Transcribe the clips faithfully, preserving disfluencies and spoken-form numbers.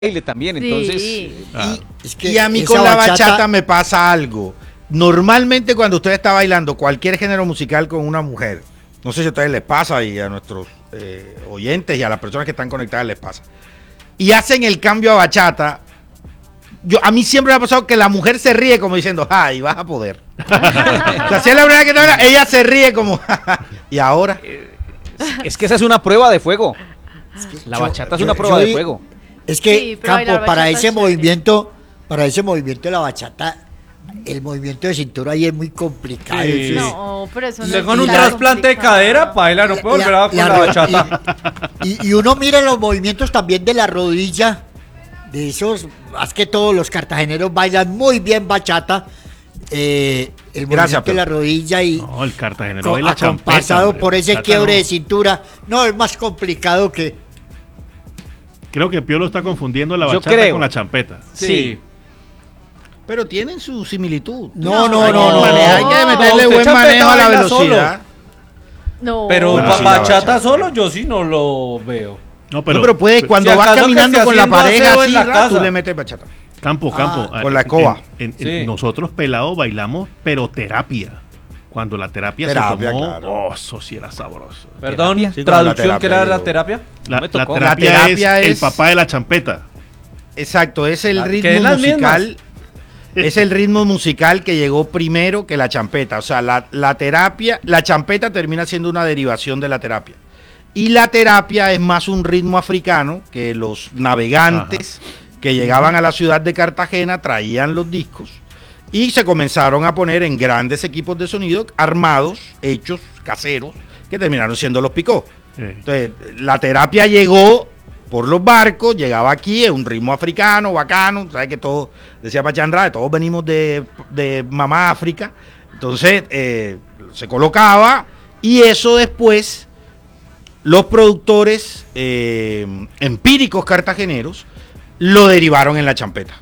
baile también, entonces... Sí. Ah. Y, es que y a mí con la bachata... bachata me pasa algo. Normalmente cuando usted está bailando cualquier género musical con una mujer, no sé si a ustedes les pasa y a nuestros eh, oyentes y a las personas que están conectadas les pasa, y hacen el cambio a bachata, yo, a mí siempre me ha pasado que la mujer se ríe como diciendo, ay, vas a poder. O sea, si es la primera que te habla, ella se ríe como, y ahora... Es que esa es una prueba de fuego. La bachata es una prueba de fuego. Es que, Sí, Campo, para ese es movimiento, para ese movimiento de la bachata, el movimiento de cintura ahí es muy complicado. Sí. Eso es- No, pero eso no Le es con un tan trasplante de complicado. cadera, baila, no puedo volver a con la, ro- bachata. Y, y uno mira los movimientos también de la rodilla, de esos, más que todos los cartageneros bailan muy bien bachata. Eh, el Gracias, movimiento de la rodilla y No, el cartagenero co- baila champeta. acompasado hombre. por ese Bachata quiebre no. de cintura. No, es más complicado que... Creo que Piolo está confundiendo la Yo bachata creo. con la champeta. Sí. Pero tienen su similitud. No, No, no, no, no. Maneja, hay que No, meterle usted buen champeta manejo a la baila velocidad. No. Pero Bueno, ba- sí, la bachata bachata. solo yo sí no lo veo. No, pero, no, pero puedes, cuando si vas acaso que caminando esté con la haciendo pareja aseo así, en la ra, tú casa. le metes bachata. Campo, campo. Ah, ah, con la en- escoba. en- en- Sí. Nosotros pelados bailamos, pero terapia. Cuando la terapia, Terapia, se tomó, claro. oh, eso sí era sabroso. Perdón, Terapia. Sí, con la traducción, ¿qué era terapia, la digo. terapia? La, No me la tocó. terapia, La terapia es, es- el papá de la champeta. Exacto, es el Ah, que ritmo es las musical. Es el ritmo musical que llegó primero que la champeta. O sea, la, la terapia, la champeta termina siendo una derivación de la terapia. Y la terapia es más un ritmo africano que los navegantes que llegaban a la ciudad de Cartagena traían los discos y se comenzaron a poner en grandes equipos de sonido armados, hechos, caseros, que terminaron siendo los picó. Eh, Entonces, la terapia llegó por los barcos, llegaba aquí, es un ritmo africano, bacano, sabes que todos, decía Pachandrade, todos venimos de, de mamá África, entonces eh, se colocaba y eso después los productores eh, empíricos cartageneros lo derivaron en la champeta.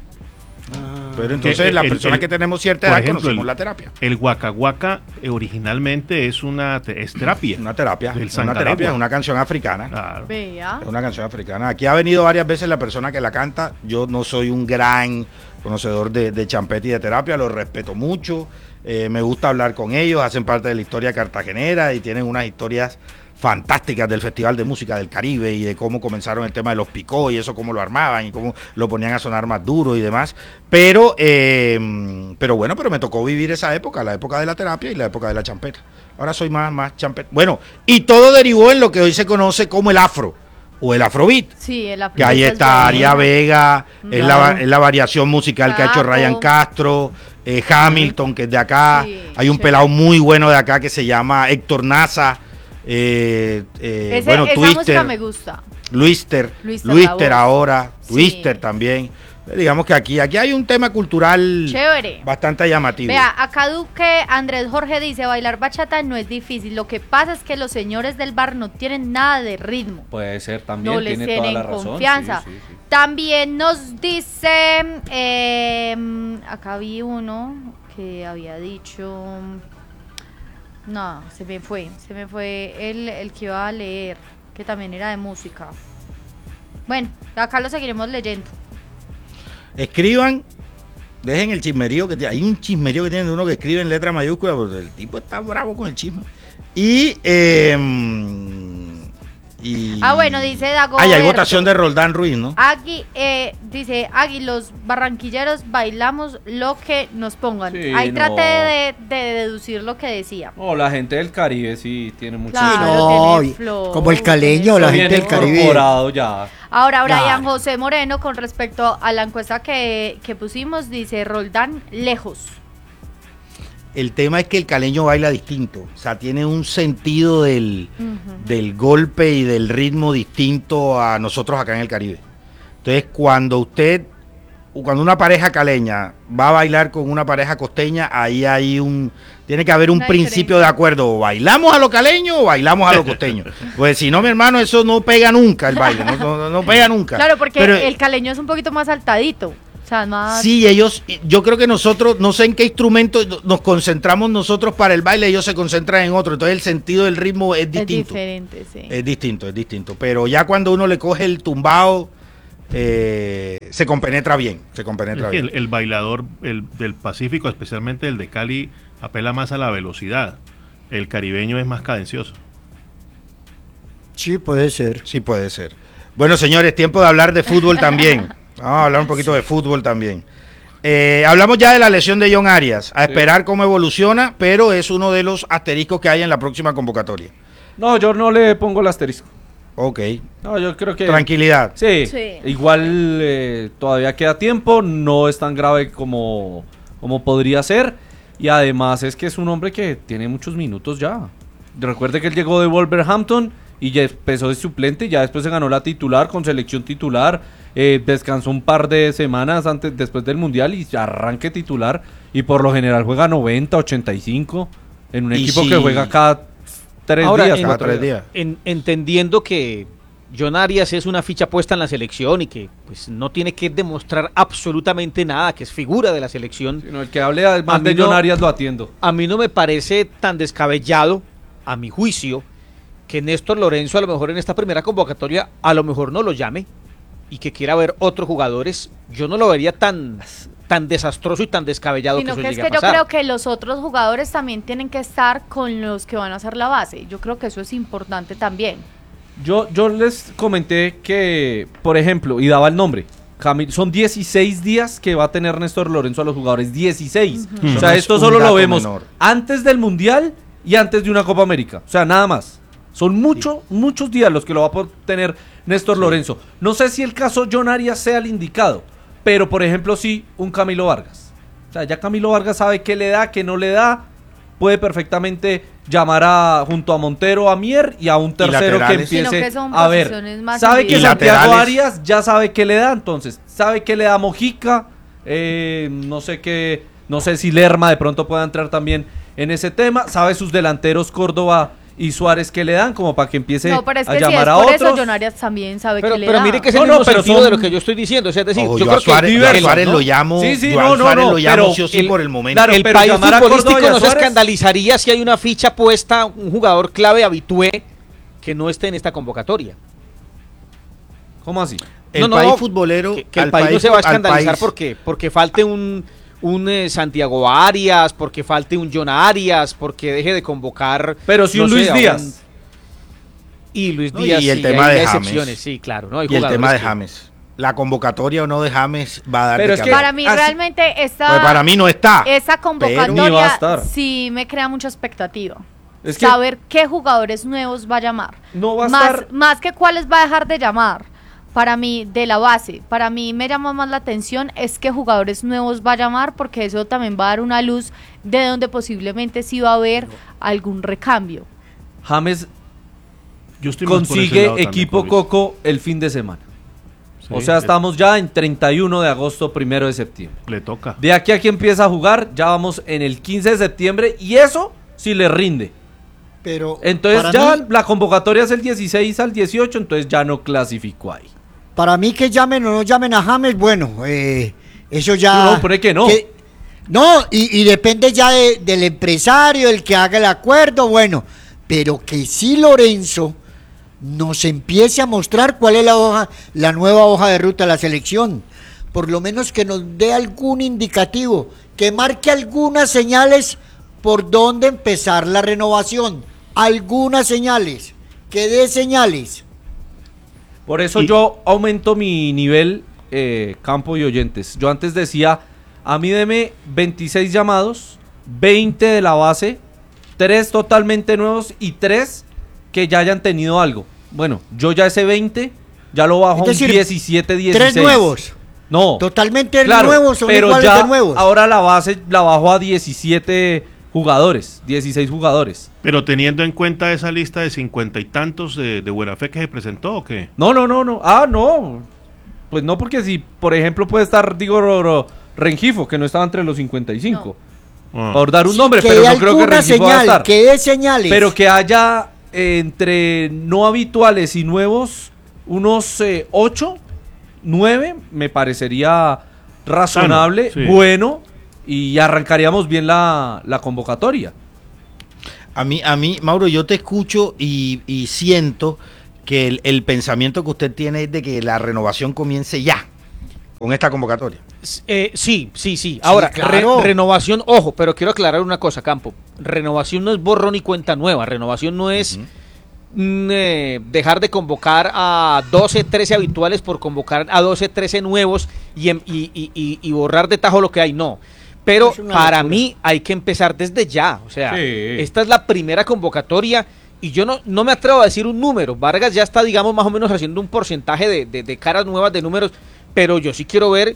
Pero entonces Que, las el- personas el- que tenemos cierta por edad ejemplo, conocemos el- la terapia. El Waka Waka eh, originalmente es una te- es terapia. Una terapia, Del una Sangalegua. terapia, es una canción africana. Claro. Vea. Es una canción africana. Aquí ha venido varias veces la persona que la canta. Yo no soy un gran conocedor de, de champeta y de terapia, lo respeto mucho. Eh, me gusta hablar con ellos, hacen parte de la historia cartagenera y tienen unas historias fantásticas del Festival de Música del Caribe y de cómo comenzaron el tema de los picó y eso, cómo lo armaban y cómo lo ponían a sonar más duro y demás. Pero, eh, pero bueno, pero me tocó vivir esa época, la época de la terapia y la época de la champeta. Ahora soy más, más champeta. Bueno, y todo derivó en lo que hoy se conoce como el afro o el afrobeat. Sí, el Que ahí está Aria Vega, es, la, va- Claro. es la variación musical que ha hecho Caco. Ryan Castro, eh, Hamilton, que es de acá. Sí, Hay un chévere. pelado muy bueno de acá que se llama Héctor Naza. Eh, eh, Ese, bueno, esa música Twister, me gusta. Luister, Luister, Luister la voz. ahora, Sí. Twister también. Eh, Digamos que aquí, aquí hay un tema cultural Chévere. bastante llamativo. Vea, acá Duque Andrés Jorge dice, bailar bachata no es difícil, lo que pasa es que los señores del bar no tienen nada de ritmo. Puede ser también, No les tiene toda tienen la razón. confianza. Sí, sí, sí. También nos dice, eh, acá vi uno que había dicho, no, se me fue, se me fue el, el que iba a leer, que también era de música. Bueno, acá lo seguiremos leyendo. Escriban, dejen el chismerío que tiene. Hay un chismerío que tienen de uno que escribe en letra mayúscula, porque el tipo está bravo con el chisme. Y, eh, y Ah, bueno, dice Dago. Ay, hay votación de Roldán Ruiz, ¿no? Agui, eh, dice Agui, los barranquilleros bailamos lo que nos pongan. Sí, Ahí no. traté de, de deducir lo que decía. No, la gente del Caribe sí tiene mucho. Claro, Sí, no, tiene y- flow, como el caleño, tiene la flow. gente Bien del Caribe. incorporado ya. Ahora, Brian Claro. José Moreno, con respecto a la encuesta que, que pusimos, dice Roldán lejos. El tema es que el caleño baila distinto. O sea, tiene un sentido del, Ujú. del golpe y del ritmo distinto a nosotros acá en el Caribe. Entonces, cuando usted, cuando una pareja caleña va a bailar con una pareja costeña, ahí hay un, tiene que haber un Una principio diferencia. de acuerdo. O bailamos a lo caleño o bailamos a lo costeño. Pues si no, mi hermano, eso no pega nunca el baile, no, no- no pega nunca. Claro, porque Pero- el caleño es un poquito más saltadito. O sea, más. Sí, ellos, yo creo que nosotros, no sé en qué instrumento nos concentramos nosotros para el baile, ellos se concentran en otro, entonces el sentido del ritmo es es distinto. diferente, sí. Es distinto, es distinto. Pero ya cuando uno le coge el tumbao, eh, se compenetra bien, se compenetra Es que bien. el, el bailador el, del Pacífico, especialmente el de Cali, apela más a la velocidad. El caribeño es más cadencioso. Sí, puede ser. Sí puede ser. Bueno, señores, tiempo de hablar de fútbol también. Vamos a hablar un poquito de fútbol también. Eh, hablamos ya de la lesión de John Arias, a esperar cómo evoluciona, pero es uno de los asteriscos que hay en la próxima convocatoria. No, yo no le pongo el asterisco. Ok, No, yo creo que... tranquilidad. Sí, Sí. igual eh, todavía queda tiempo, no es tan grave como, como podría ser, y además es que es un hombre que tiene muchos minutos ya. Recuerde que él llegó de Wolverhampton y ya empezó de suplente, ya después se ganó la titular con selección titular, eh, descansó un par de semanas antes después del Mundial y arranque titular, y por lo general juega noventa, ochenta y cinco en un Y equipo si- que juega cada tres Ahora, días. en- Cada cuatro tres días. días. En- entendiendo que John Arias es una ficha puesta en la selección y que pues no tiene que demostrar absolutamente nada, que es figura de la selección, Sino el que hable más A mí de no- John Arias lo atiendo. a mí no me parece tan descabellado, a mi juicio, que Néstor Lorenzo a lo mejor en esta primera convocatoria a lo mejor no lo llame y que quiera ver otros jugadores. Yo no lo vería tan, tan desastroso y tan descabellado Sino que eso que es llegue que a yo pasar. creo que los otros jugadores también tienen que estar con los que van a hacer la base. Yo creo que eso es importante también. Yo, yo les comenté que, por ejemplo, y daba el nombre, Camil- son dieciséis días que va a tener Néstor Lorenzo a los jugadores, dieciséis. O Eso sea, no es esto un solo lo dato vemos menor. antes del Mundial y antes de una Copa América. O sea, nada más. Son muchos, muchos días los que lo va a poder tener Néstor Lorenzo. No sé si el caso John Arias sea el indicado, pero por ejemplo sí un Camilo Vargas. O sea, ya Camilo Vargas sabe qué le da, qué no le da. Puede perfectamente llamar a junto a Montero, a Mier y a un tercero que laterales. Sino empiece que son a ver. posiciones más Sabe que Y individuales. Santiago laterales. Arias ya sabe qué le da, entonces sabe qué le da Mojica, eh, no sé qué, no sé si Lerma de pronto pueda entrar también en ese tema, sabe sus delanteros Córdoba y Suárez que le dan como para que empiece No, pero es a que si es llamar a por otros. eso, John Arias también sabe Pero, que le pero da. mire que es No, el no, mismo pero sentido son- de lo que yo estoy diciendo. O sea, es decir, Ojo, yo yo, creo a Suárez, que yo a diversos, Suárez ¿no? lo llamo, Sí, sí, yo a no, no, Suárez no, lo llamo pero sí o sí el- por el momento. claro, el pero país llamar a Córdoba y futbolístico a no se Suárez- escandalizaría si hay una ficha puesta, un jugador clave habitué que no esté en esta convocatoria. ¿Cómo así? El No, no, país no, futbolero, Que, que el al país, no país- se va a al escandalizar país- porque, porque falte un, un eh, Santiago Arias, porque falte un John Arias, porque deje de convocar. Pero si no un sé, Luis a Díaz. un- Y Luis No, y Díaz. el sí, tema hay de excepciones, James. sí, claro. ¿no? Hay Y el jugadores tema de que- James. La convocatoria o no de James va a dar Pero de es qué que- hablar. Para mí Así- realmente esta, Pues para mí no está. esa Ni va a convocatoria estar. sí me crea mucha expectativa. Es que Saber qué jugadores nuevos va a llamar. no va a más, estar. más que cuáles va a dejar de llamar. Para mí, de la base, para mí me llama más la atención es qué jugadores nuevos va a llamar, porque eso también va a dar una luz de donde posiblemente sí va a haber algún recambio. James Yo estoy más por ese consigue lado también, equipo Colis. Coco el fin de semana. Sí, O sea, le- estamos ya en treinta y uno de agosto, primero de septiembre. Le toca. De aquí a que empieza a jugar, ya vamos en el quince de septiembre y eso sí le rinde. Pero Entonces para ya mí- la convocatoria es el dieciséis al dieciocho, entonces ya no clasificó ahí. Para mí que llamen o no llamen a James, bueno, eh, eso ya... No, pero es que no. no, y, y depende ya de- del empresario, el que haga el acuerdo, bueno, pero que sí Lorenzo nos empiece a mostrar cuál es la hoja, la nueva hoja de ruta de la selección. Por lo menos que nos dé algún indicativo, que marque algunas señales por dónde empezar la renovación. Algunas señales, que dé señales. Por eso Y- yo aumento mi nivel eh, campo y oyentes. Yo antes decía, a mí deme veintiséis llamados, veinte de la base, tres totalmente nuevos y tres que ya hayan tenido algo. Bueno, yo ya ese veinte ya lo bajo Es a decir, un diecisiete, dieciséis. Tres nuevos. No, Totalmente claro, nuevos, son pero iguales ya de nuevos. ahora la base la bajo a diecisiete jugadores, dieciséis jugadores. Pero teniendo en cuenta esa lista de cincuenta y tantos de, de buena fe que se presentó, ¿o qué? No, no, no, no. Ah, no. Pues no, porque si, por ejemplo, puede estar, digo, Ro- Ro- Rengifo, que no estaba entre los cincuenta y cinco. Ah. Por dar un Sí, nombre, que pero dé no creo que alguna Rengifo va a señal, estar. que dé señales. Pero que haya eh, entre no habituales y nuevos unos eh, ocho, nueve, me parecería razonable, Sano, sí. bueno, y arrancaríamos bien la, la convocatoria. A mí, a mí, Mauro, yo te escucho y, y siento que el, el pensamiento que usted tiene es de que la renovación comience ya con esta convocatoria. Eh, sí, sí, sí. Ahora, Sí, claro. re- renovación, ojo, pero quiero aclarar una cosa, Campo. Renovación no es borrón y cuenta nueva. Renovación no es Ujú. mm, eh, dejar de convocar a doce, trece habituales por convocar a doce, trece nuevos y, em- y, y- y- y borrar de tajo lo que hay. No. Pero Es una para locura. mí hay que empezar desde ya. O sea, Sí. esta es la primera convocatoria y yo no, no me atrevo a decir un número. Vargas ya está, digamos, más o menos haciendo un porcentaje de, de- de caras nuevas, de números, pero yo sí quiero ver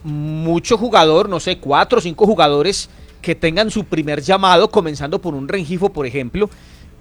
mucho jugador, no sé, cuatro o cinco jugadores que tengan su primer llamado, comenzando por un Rengifo, por ejemplo.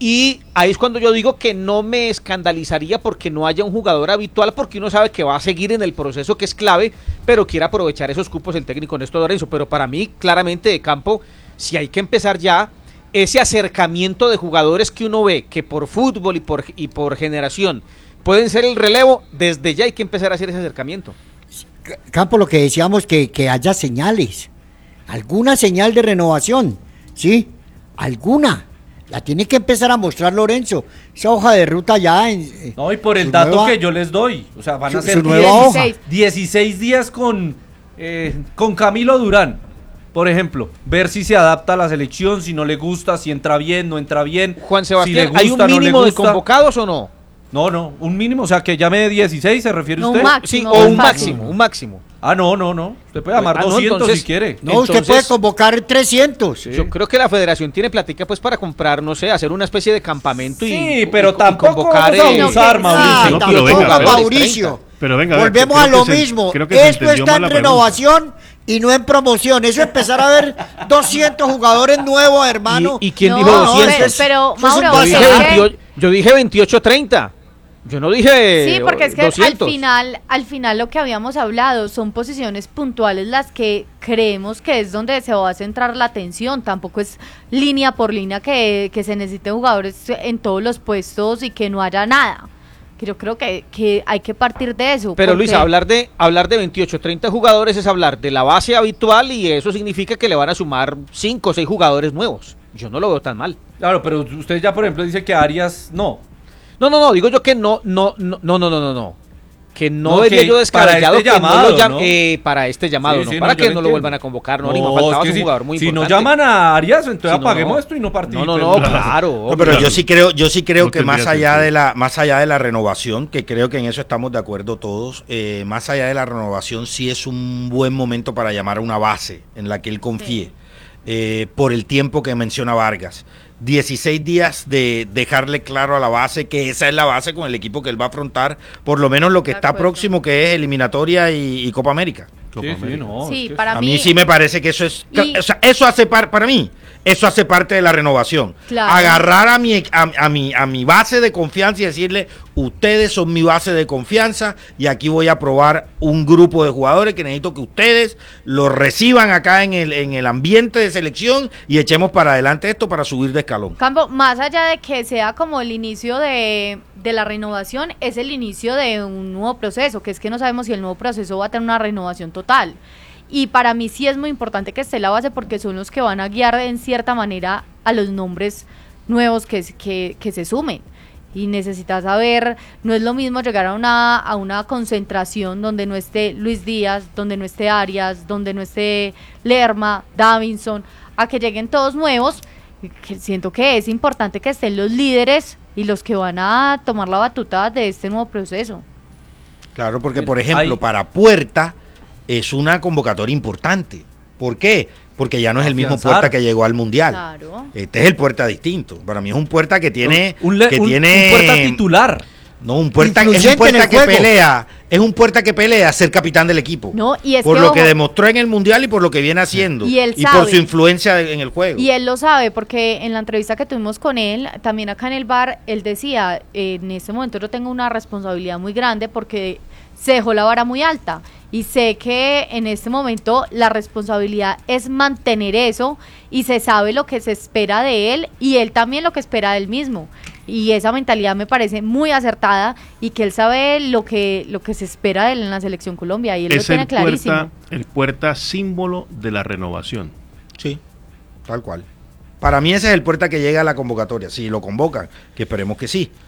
Y ahí es cuando yo digo que no me escandalizaría porque no haya un jugador habitual, porque uno sabe que va a seguir en el proceso que es clave, pero quiere aprovechar esos cupos el técnico Néstor Lorenzo. Pero para mí, claramente de campo, si hay que empezar ya ese acercamiento de jugadores que uno ve que por fútbol y por, y por generación pueden ser el relevo, desde ya hay que empezar a hacer ese acercamiento. Campo, lo que decíamos, que, que haya señales, alguna señal de renovación, ¿sí? Alguna. La tiene que empezar a mostrar Lorenzo. Esa hoja de ruta ya en... eh, No, y por el su dato nueva- que yo les doy, o sea, van a su- ser su nueva diez, hoja. dieciséis días con, eh, con Camilo Durán, por ejemplo, ver si se adapta a la selección, si no le gusta, si entra bien, no entra bien. Juan si Sebastián, le ¿hay un gusta, no le mínimo de gusta. convocados o no? No, no, un mínimo, o sea, que llame de dieciséis, ¿se refiere No, usted? un máximo. Sí, No, o un es fácil. máximo, un máximo. Ah, no, no, no. Usted puede llamar Ah, no, doscientos entonces- si quiere. No, usted Entonces- puede convocar trescientos. Sí. Yo creo que la federación tiene platica pues para comprar, no sé, hacer una especie de campamento y, Sí, y- pero y tampoco convocar vamos a eh, abusar, Ah, Mauricio. No, pero tampoco, venga, jugadores, Mauricio. treinta. Pero venga, Volvemos creo a lo que se- mismo. creo que se Esto entendió está mal en la pregunta. renovación y no en promoción. Eso es empezar a ver doscientos jugadores nuevos, hermano. ¿Y, y quién No, dijo no, doscientos? pero, Eso es un Mauro, yo, es dije base. que- veintiocho, yo dije veintiocho treinta. Yo no dije Sí, porque es que doscientos. al final, al final lo que habíamos hablado son posiciones puntuales las que creemos que es donde se va a centrar la atención. Tampoco es línea por línea que, que se necesiten jugadores en todos los puestos y que no haya nada. Yo creo que, que hay que partir de eso. Pero porque- Luisa, hablar de hablar de veintiocho, treinta jugadores es hablar de la base habitual y eso significa que le van a sumar cinco o seis jugadores nuevos. Yo no lo veo tan mal. Claro, pero usted ya, por ejemplo, dice que Arias no. No, no, no, digo yo que no, no, no, no, no, no, no, no. Que no, No, vería que yo descabellado para este que llamado, no lo llame, ¿no? eh, para este llamado, Sí, no, sí, para no, que yo no lo lo vuelvan entiendo. a convocar, no, ni más No, faltaba es que un si- jugador muy si no importante. llaman a Arias, entonces Sí, no, apaguemos no. esto y no partimos. No, no, no, claro. No, pero obvio. yo sí creo, yo sí creo No que tendría más allá sentido. de la, más allá de la renovación, que creo que en eso estamos de acuerdo todos, eh, más allá de la renovación, sí es un buen momento para llamar a una base en la que él confíe, eh, por el tiempo que menciona Vargas. dieciséis días de dejarle claro a la base que esa es la base con el equipo que él va a afrontar, por lo menos lo que De está acuerdo. próximo, que es eliminatoria y, y Copa América. Copa Sí, sí, América. no, Sí, es que- para A mí, mí sí me parece que eso es, Y- o sea, eso hace par, para mí, eso hace parte de la renovación. Claro. Agarrar a mi, a, a mi, a mi base de confianza y decirle, ustedes son mi base de confianza y aquí voy a probar un grupo de jugadores que necesito que ustedes los reciban acá en el, en el ambiente de selección y echemos para adelante esto para subir de escalón. Campo, más allá de que sea como el inicio de, de la renovación, es el inicio de un nuevo proceso, que es que no sabemos si el nuevo proceso va a tener una renovación total. Y para mí sí es muy importante que esté la base porque son los que van a guiar en cierta manera a los nombres nuevos que, que, que se sumen. Y necesitas saber, no es lo mismo llegar a una, a una concentración donde no esté Luis Díaz, donde no esté Arias, donde no esté Lerma, Davinson, a que lleguen todos nuevos. Que siento que es importante que estén los líderes y los que van a tomar la batuta de este nuevo proceso. Claro, porque por ejemplo, Ahí- para Puerta es una convocatoria importante. ¿Por qué? Porque ya no es el mismo Afianzar. Puerta que llegó al Mundial. Claro. Este es el Puerta distinto. Para mí es un Puerta que tiene... un, le- que un- tiene un puerta titular. No, un Puerta, es un Influyente en Puerta el que juego. pelea. Es un Puerta que pelea ser capitán del equipo. No, y es por que, lo ojo, que demostró en el Mundial y por lo que viene haciendo. Y él por sabe. su influencia en el juego. Y él lo sabe porque en la entrevista que tuvimos con él, también acá en el bar, él decía, eh, en este momento yo tengo una responsabilidad muy grande porque se dejó la vara muy alta y sé que en este momento la responsabilidad es mantener eso y se sabe lo que se espera de él y él también lo que espera de él mismo. Y esa mentalidad me parece muy acertada y que él sabe lo que lo que se espera de él en la selección Colombia y él lo Es tiene el clarísimo. puerta, el puerta símbolo de la renovación. Sí, tal cual. Para mí ese es el Puerta que llega a la convocatoria. Si lo convocan, que esperemos que sí.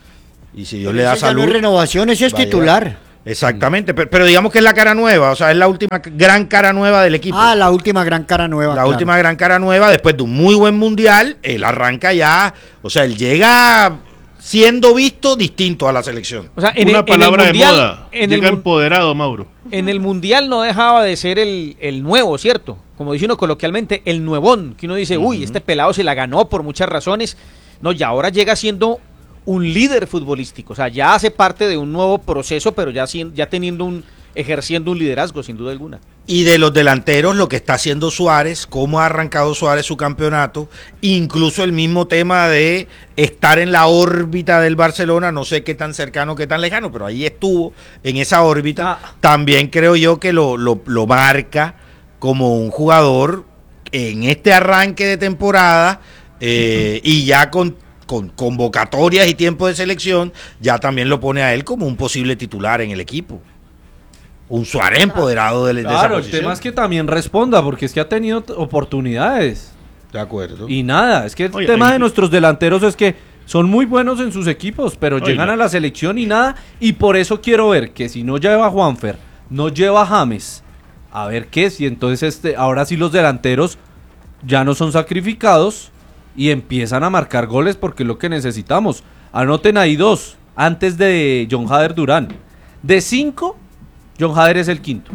Y si Dios le da Ese ya no salud. es renovación, ese es va a titular. llegar. Exactamente, pero, pero digamos que es la cara nueva, o sea, es la última gran cara nueva del equipo. Ah, la última gran cara nueva. La claro. última gran cara nueva, después de un muy buen mundial, él arranca ya, o sea, él llega siendo visto distinto a la selección. O sea, en Una el, en el palabra mundial, de moda. en el, Llega mun- empoderado, Mauro. en el mundial no dejaba de ser el, el nuevo, ¿cierto? Como dice uno coloquialmente, el nuevón, que uno dice, uy, este pelado se la ganó por muchas razones. No, y ahora llega siendo un líder futbolístico, o sea, ya hace parte de un nuevo proceso, pero ya, sien- ya teniendo un, ejerciendo un liderazgo, sin duda alguna. Y de los delanteros, lo que está haciendo Suárez, cómo ha arrancado Suárez su campeonato, incluso el mismo tema de estar en la órbita del Barcelona, no sé qué tan cercano, qué tan lejano, pero ahí estuvo en esa órbita, Ah. también creo yo que lo, lo, lo marca como un jugador en este arranque de temporada eh, y ya con, con convocatorias y tiempo de selección, ya también lo pone a él como un posible titular en el equipo. Un Suárez empoderado de, de esa Claro, el posición. tema es que también responda, porque es que ha tenido t- oportunidades. De acuerdo. Y nada, es que el Oye, tema ahí- de nuestros delanteros es que son muy buenos en sus equipos, pero Oye. llegan a la selección y nada. Y por eso quiero ver que si no lleva a Juanfer, no lleva a James, a ver qué, si entonces este, ahora sí los delanteros ya no son sacrificados y empiezan a marcar goles porque es lo que necesitamos. Anoten ahí dos, antes de John Hader Durán. De cinco, John Hader es el quinto.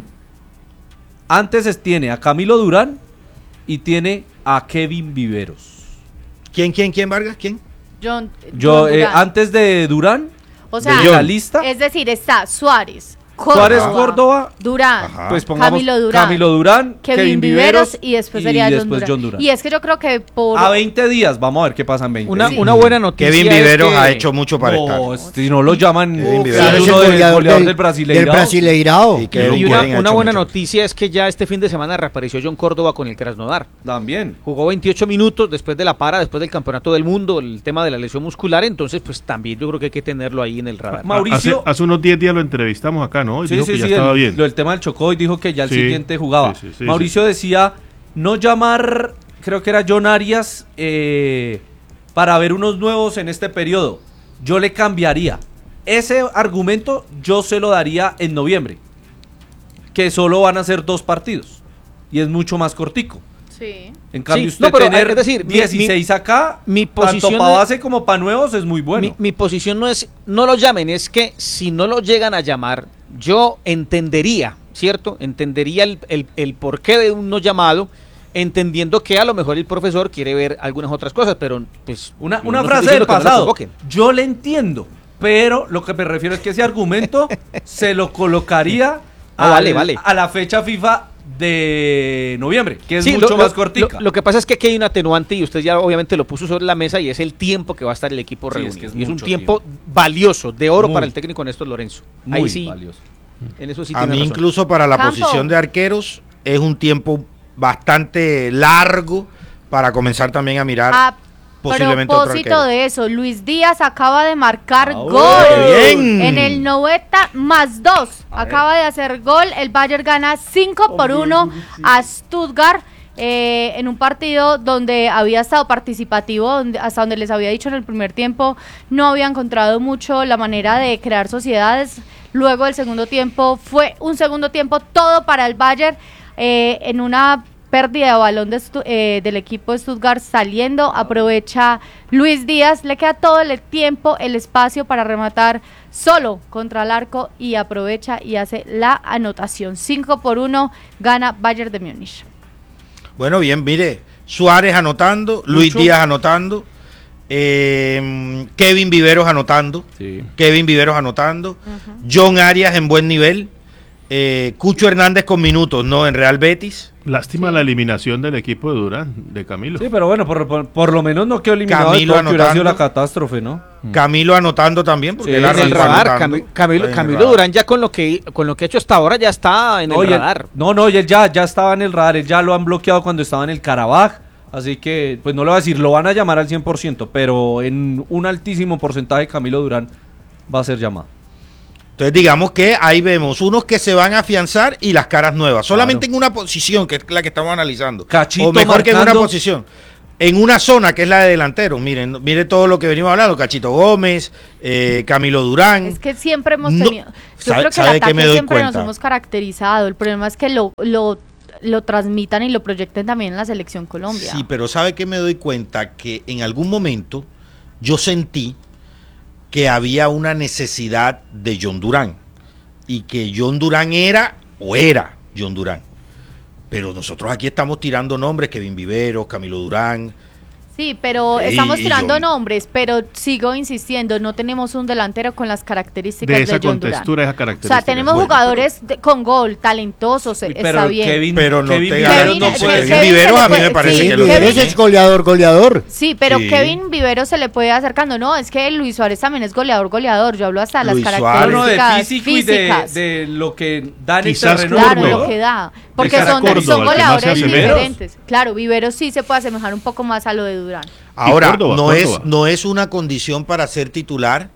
Antes es- tiene a Camilo Durán y tiene a Kevin Viveros. ¿Quién, quién, quién, Vargas? ¿Quién? John, Yo, John eh, Durán. antes de Durán, O sea, de la lista, es decir, está Suárez, Córdoba, Suárez, Córdoba, Durán, Ajá. pues pongamos Camilo Durán, Camilo Durán, Kevin, Viveros, y después sería John, después Durán. John Durán. Y es que yo creo que por A veinte días, vamos a ver qué pasa en veinte Una, días. una buena noticia Kevin es Viveros que- ha hecho mucho para No, estar. si no lo llaman, Kevin uh, Viveros. es Es uno el del goleador del Brasileirao. del Brasileirao. Y Y, Kevin y una, Kevin ha una hecho buena mucho. noticia es que ya este fin de semana reapareció John Córdoba con el Krasnodar. También. Jugó veintiocho minutos después de la para, después del campeonato del mundo, el tema de la lesión muscular, entonces pues también yo creo que hay que tenerlo ahí en el radar. Ma- Mauricio- Hace, hace unos diez días lo entrevistamos acá, ¿no? Y Sí, dijo sí, que ya sí, estaba el, bien. lo del tema del Chocó y dijo que ya el Sí, siguiente jugaba. sí, sí, sí, Mauricio sí. decía no llamar, creo que era John Arias, eh, para ver unos nuevos en este periodo. Yo le cambiaría. Ese argumento yo se lo daría en noviembre, que solo van a ser dos partidos y es mucho más cortico. Sí. En cambio, Sí, usted no, pero, tener es decir, mi- dieciséis acá, mi tanto posición para no- base como para nuevos es muy bueno. Mi, mi posición no es, no lo llamen, es que si no lo llegan a llamar, yo entendería, ¿cierto? Entendería el, el, el porqué de un no llamado, entendiendo que a lo mejor el profesor quiere ver algunas otras cosas, pero pues... Una, yo una no estoy frase diciendo del que no lo pasado. convoquen. Yo le entiendo, pero lo que me refiero es que ese argumento se lo colocaría Ah, vale, vale. a la fecha FIFA de noviembre, que es Sí, mucho lo- más lo- cortica. Lo, lo que pasa es que aquí hay un atenuante y usted ya obviamente lo puso sobre la mesa y es el tiempo que va a estar el equipo Sí, es reunido. que es y es un mucho tiempo, valioso, de oro Muy. para el técnico Néstor Lorenzo. Muy Ahí sí, valioso. en eso sí A tiene mí razón. incluso para la Campo. posición de arqueros es un tiempo bastante largo para comenzar también a mirar A posiblemente otro propósito arquero. de eso, Luis Díaz acaba de marcar Ah, gol ¡qué bien! en el noventa más dos. Acaba de hacer gol. El Bayern gana cinco por uno a Stuttgart. eh, en un partido donde había estado participativo, donde, hasta donde les había dicho en el primer tiempo, no había encontrado mucho la manera de crear sociedades. Luego el segundo tiempo fue un segundo tiempo todo para el Bayern, eh, en una pérdida de balón de Stu- eh, del equipo de Stuttgart saliendo, aprovecha Luis Díaz, le queda todo el tiempo, el espacio para rematar solo contra el arco y aprovecha y hace la anotación. cinco por uno gana Bayern de Múnich. Bueno, bien, mire, Suárez anotando, Luis Mucho. Díaz anotando, eh, Kevin Viveros anotando, Sí. Kevin Viveros anotando, John Arias en buen nivel, eh, Cucho Hernández con minutos, ¿no? En Real Betis. Lástima la eliminación del equipo de Durán, de Camilo. Sí, pero bueno, por, por- por lo menos no quedó eliminado Camilo de todo, que hubiera sido anotando. la catástrofe, ¿no? Camilo anotando también, porque Sí, él En el arrancó radar, anotando. Cami- Camilo, En el Camilo radar. Durán ya con lo que con lo que ha hecho hasta ahora ya está en el No, y él- radar. no, no, y él ya, ya estaba en el radar, él ya lo han bloqueado cuando estaba en el Karabaj, así que, pues no le voy a decir, lo van a llamar al cien por ciento, pero en un altísimo porcentaje Camilo Durán va a ser llamado. Entonces digamos que ahí vemos unos que se van a afianzar y las caras nuevas, solamente en una posición que es la que estamos analizando. Cachito o mejor que en una marcando. posición. en una zona que es la de delanteros. Miren, mire todo lo que venimos hablando, Cachito Gómez, eh, Camilo Durán. Es que siempre hemos No, tenido, yo ¿sabe- creo que sabe el de qué ataque me doy siempre nos cuenta? hemos caracterizado, el problema es que lo, lo, lo transmitan y lo proyecten también en la selección Colombia. Sí, pero ¿sabe qué me doy cuenta? Que en algún momento yo sentí que había una necesidad de John Durán y que John Durán era o era John Durán. Pero nosotros aquí estamos tirando nombres, Kevin Viveros, Camilo Durán. Sí, pero Y- estamos y tirando John- nombres, pero sigo insistiendo, no tenemos un delantero con las características De de, esa John Durán. contextura, esa O característica. sea, tenemos Bueno, jugadores de- con gol, talentosos, Uy, está pero bien. Kevin, Pero no Kevin te Viveros ganas- no Kevin- puede Kevin Kevin se Viveros le a mí me puede- parece sí, que lo Kevin- tiene. es goleador, goleador. Sí, pero Sí. Kevin Vivero se le puede ir acercando. No, es que Luis Suárez también es goleador, goleador. Yo hablo hasta de las Luis Suárez. Claro, de características físico y de, físicas. de lo que da en el Quizás terreno. Claro, Córdoba. lo que da. Porque cara son, Córdoba, son el que más se goleadores asemeja. diferentes. Claro, Vivero sí se puede asemejar un poco más a lo de Durán. Ahora, Córdoba, no, Córdoba. Es, no es una condición para ser titular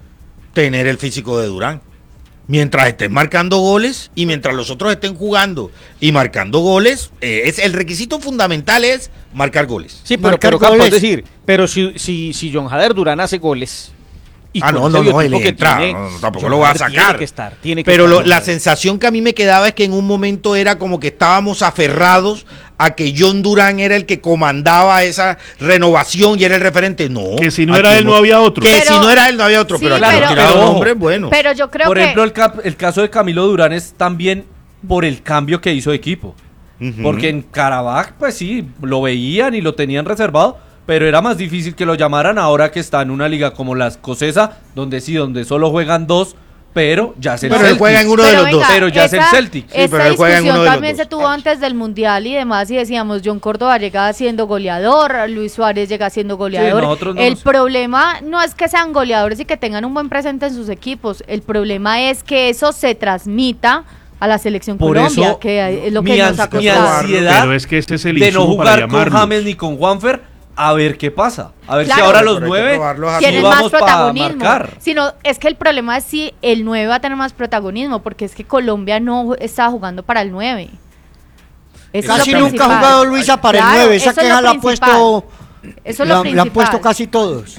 tener el físico de Durán. Mientras estén marcando goles y mientras los otros estén jugando y marcando goles, eh, es el requisito fundamental es marcar goles. Sí, pero, Marcar pero Campo, goles. es decir, pero si, si, si John Jader Durán hace goles. Y Ah, con no, ese no, no, biotipo él que entra, tiene, no, no, tampoco John lo va a Jader sacar. Tiene que estar, tiene que Pero estar lo- John la Jader. sensación que a mí me quedaba es que en un momento era como que estábamos aferrados a que John Durán era el que comandaba esa renovación y era el referente. No. Que si no aquí era él, no hemos- había otro. Que Pero- si no era él, no había otro. sí, pero aquí pero- han tirado pero- nombres buenos. Pero yo creo Por que. ejemplo, el, cap- el caso de Camilo Durán es también por el cambio que hizo de equipo. Ujú. Porque en Karabaj, pues sí, lo veían y lo tenían reservado, pero era más difícil que lo llamaran ahora que está en una liga como la escocesa, donde sí, donde solo juegan dos, pero ya es el Pero él Celtic. juega en uno de Pero los dos. venga, Pero ya es el esa- Celtic. Sí, Esta pero él juega en discusión uno de los también dos. se tuvo antes del Mundial y demás, y decíamos, John Córdoba llega siendo goleador, Luis Suárez llega siendo goleador. nosotros no el nos- problema no es que sean goleadores y que tengan un buen presente en sus equipos, el problema es que eso se transmita a la selección Por Colombia, eso, que es lo mi, que nos ha ans- mi costado. ansiedad Pero es que este es el de no insumo para jugar con llamarlos. James ni con Juanfer, a ver qué pasa. A ver Claro. si ahora Pero los hay que nueve probarlos así. sí Tienen más vamos para protagonismo, marcar. sino es que el problema es si el nueve va a tener más protagonismo, porque es que Colombia no está jugando para el nueve. Eso es lo Casi nunca ha principal. jugado Luisa para Claro, el nueve. eso Esa es lo queja la ha principal. puesto. Eso es la, lo la han principal. puesto casi todos.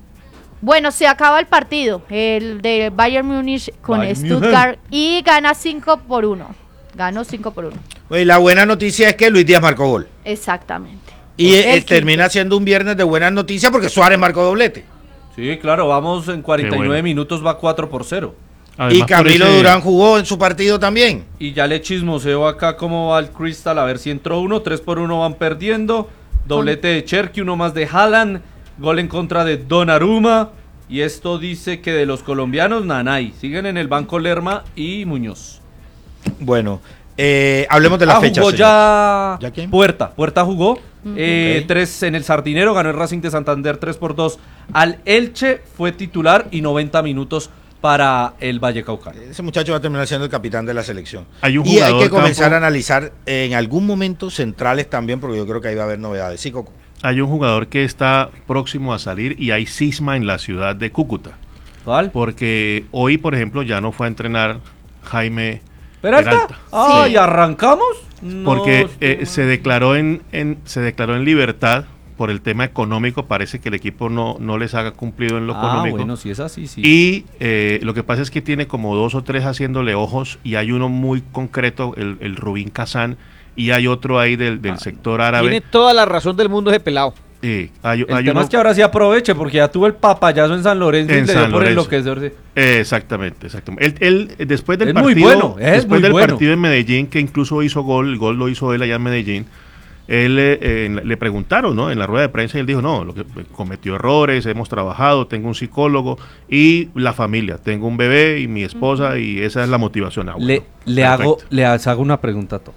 Bueno, se acaba el partido, el de Bayern Múnich con Bayern Stuttgart y gana cinco por uno. Ganó cinco por uno. Oye, la buena noticia es que Luis Díaz marcó gol. Exactamente. Y El eh, quinto. termina siendo un viernes de buenas noticias porque Suárez marcó doblete. Sí, claro, vamos en cuarenta y nueve Qué bueno. minutos, va cuatro por cero. Además, y por Camilo ese- Durán jugó en su partido también. Y ya le chismoseo acá cómo va el Crystal, a ver si entró uno, tres por uno van perdiendo, doblete de Cherky, uno más de Haaland, gol en contra de Donnarumma, y esto dice que de los colombianos, Nanay, siguen en el banco Lerma y Muñoz. Bueno, eh, hablemos de la Ah, fecha. jugó señor. ya, ¿Ya quién? Puerta, Puerta jugó, eh, Ok. tres en el Sardinero, ganó el Racing de Santander tres por dos al Elche, fue titular y noventa minutos para el Vallecaucano. Ese muchacho va a terminar siendo el capitán de la selección. Hay un y hay jugador, que comenzar Campo. a analizar eh, en algún momento centrales también, porque yo creo que ahí va a haber novedades. Sí, Coco. Hay un jugador que está próximo a salir y hay cisma en la ciudad de Cúcuta. ¿Cuál? Porque hoy, por ejemplo, ya no fue a entrenar Jaime ¿Peralta? Peralta. Ah, Sí. ¿y arrancamos? No, Porque estoy eh, mal. se declaró en, en se declaró en libertad por el tema económico. Parece que el equipo no, no les haga cumplido en lo Ah, económico. bueno, si es así, sí. Y eh, lo que pasa es que tiene como dos o tres haciéndole ojos y hay uno muy concreto, el, el Rubín Kazán, y hay otro ahí del, del Ah, sector Tiene árabe. toda la razón del mundo ese pelado. Eh, hay, El hay tema uno- es que ahora sí aproveche, porque ya tuvo el papayazo en San Lorenzo y En le dio San por Lorenzo. enloquecerse. eh, exactamente, exactamente. Él, él, eh, después del Es muy partido, bueno, es después muy del bueno. partido en Medellín, que incluso hizo gol, el gol lo hizo él allá en Medellín. Él eh, eh, le preguntaron, ¿no? En la rueda de prensa y él dijo, no, lo que cometió errores, hemos trabajado, tengo un psicólogo y la familia, tengo un bebé y mi esposa y esa es la motivación. Ah, bueno, Le, le, perfecto. hago, le hago una pregunta a todos.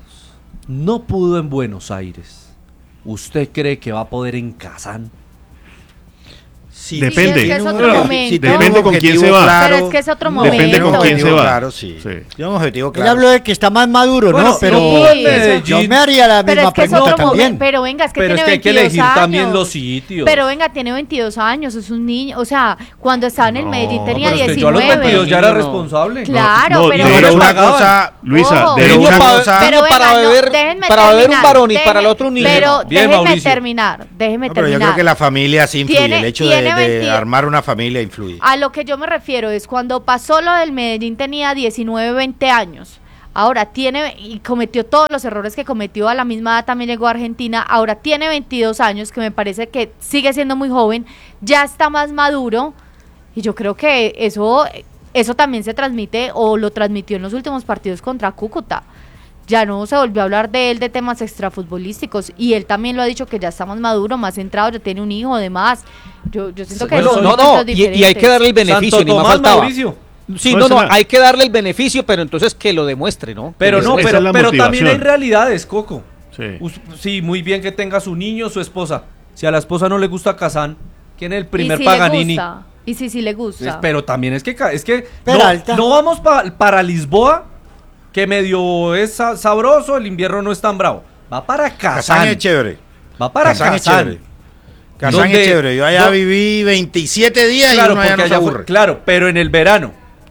No pudo en Buenos Aires. ¿Usted cree que va a poder en Kazán? Sí, Depende. Sí, es que es otro Pero, momento. si tenemos Depende un con quién objetivo se va. claro, Pero es que es otro Depende momento. con quién se va. Claro, sí. Sí. Tiene un objetivo Él claro. habló de que está más maduro, Bueno, ¿no? Pero no pudo en Sí, Medellín. yo me haría la Pero misma es que es pregunta otro también. momento. Pero venga, es que Pero es tiene que hay que veintidós elegir también años. los sitios. Pero venga, tiene veintidós años, es un niño. O sea, cuando estaba en el No, Medellín tenía Pero es que yo a los diecinueve. veintidós ya era No. responsable. Claro, No, pero, de Pero hecho, una pagaban. cosa, Luisa, Ojo. de Pero hecho, una pa- cosa- pero venga, para no, beber- déjenme para beber un terminar, varón y déjenme- para el otro un niño. Pero Bien, déjenme Mauricio. terminar, déjenme no, pero yo terminar. creo que la familia sí influye. Tiene- el hecho de, tiene de veintidós armar una familia influye. A lo que yo me refiero es cuando pasó lo del Medellín tenía diecinueve, veinte años. Ahora tiene y cometió todos los errores que cometió, a la misma edad también llegó a Argentina. Ahora tiene veintidós años, que me parece que sigue siendo muy joven, ya está más maduro y yo creo que eso eso también se transmite o lo transmitió en los últimos partidos contra Cúcuta. Ya no se volvió a hablar de él de temas extrafutbolísticos y él también lo ha dicho que ya está más maduro, más centrado, ya tiene un hijo, además. Yo, yo siento que Bueno, son no, no, distintos y, y hay diferentes. que darle el beneficio, Santo ni más Tomás, faltaba. Mauricio. Sí, No, no, esa no, es la- hay que darle el beneficio, pero entonces que lo demuestre, ¿no? Pero Esa- no, esa pero, es la pero también hay motivación. realidades, Coco. Sí. Us- Sí, muy bien que tenga su niño, su esposa. Si a la esposa no le gusta Kazán, ¿quién es el primer y si Paganini? Le gusta, y si sí le Es- gusta. pero también es que ca- es que no, Peralta. no vamos pa- para Lisboa, que medio es sa- sabroso, el invierno no es tan bravo. Va para Kazán Kazán. es chévere. Va para Kazán es Kazán. chévere. Kazán Donde- es chévere. Yo allá no- viví veintisiete días Claro, y uno allá porque no se allá fue- aburre. claro, pero en el verano.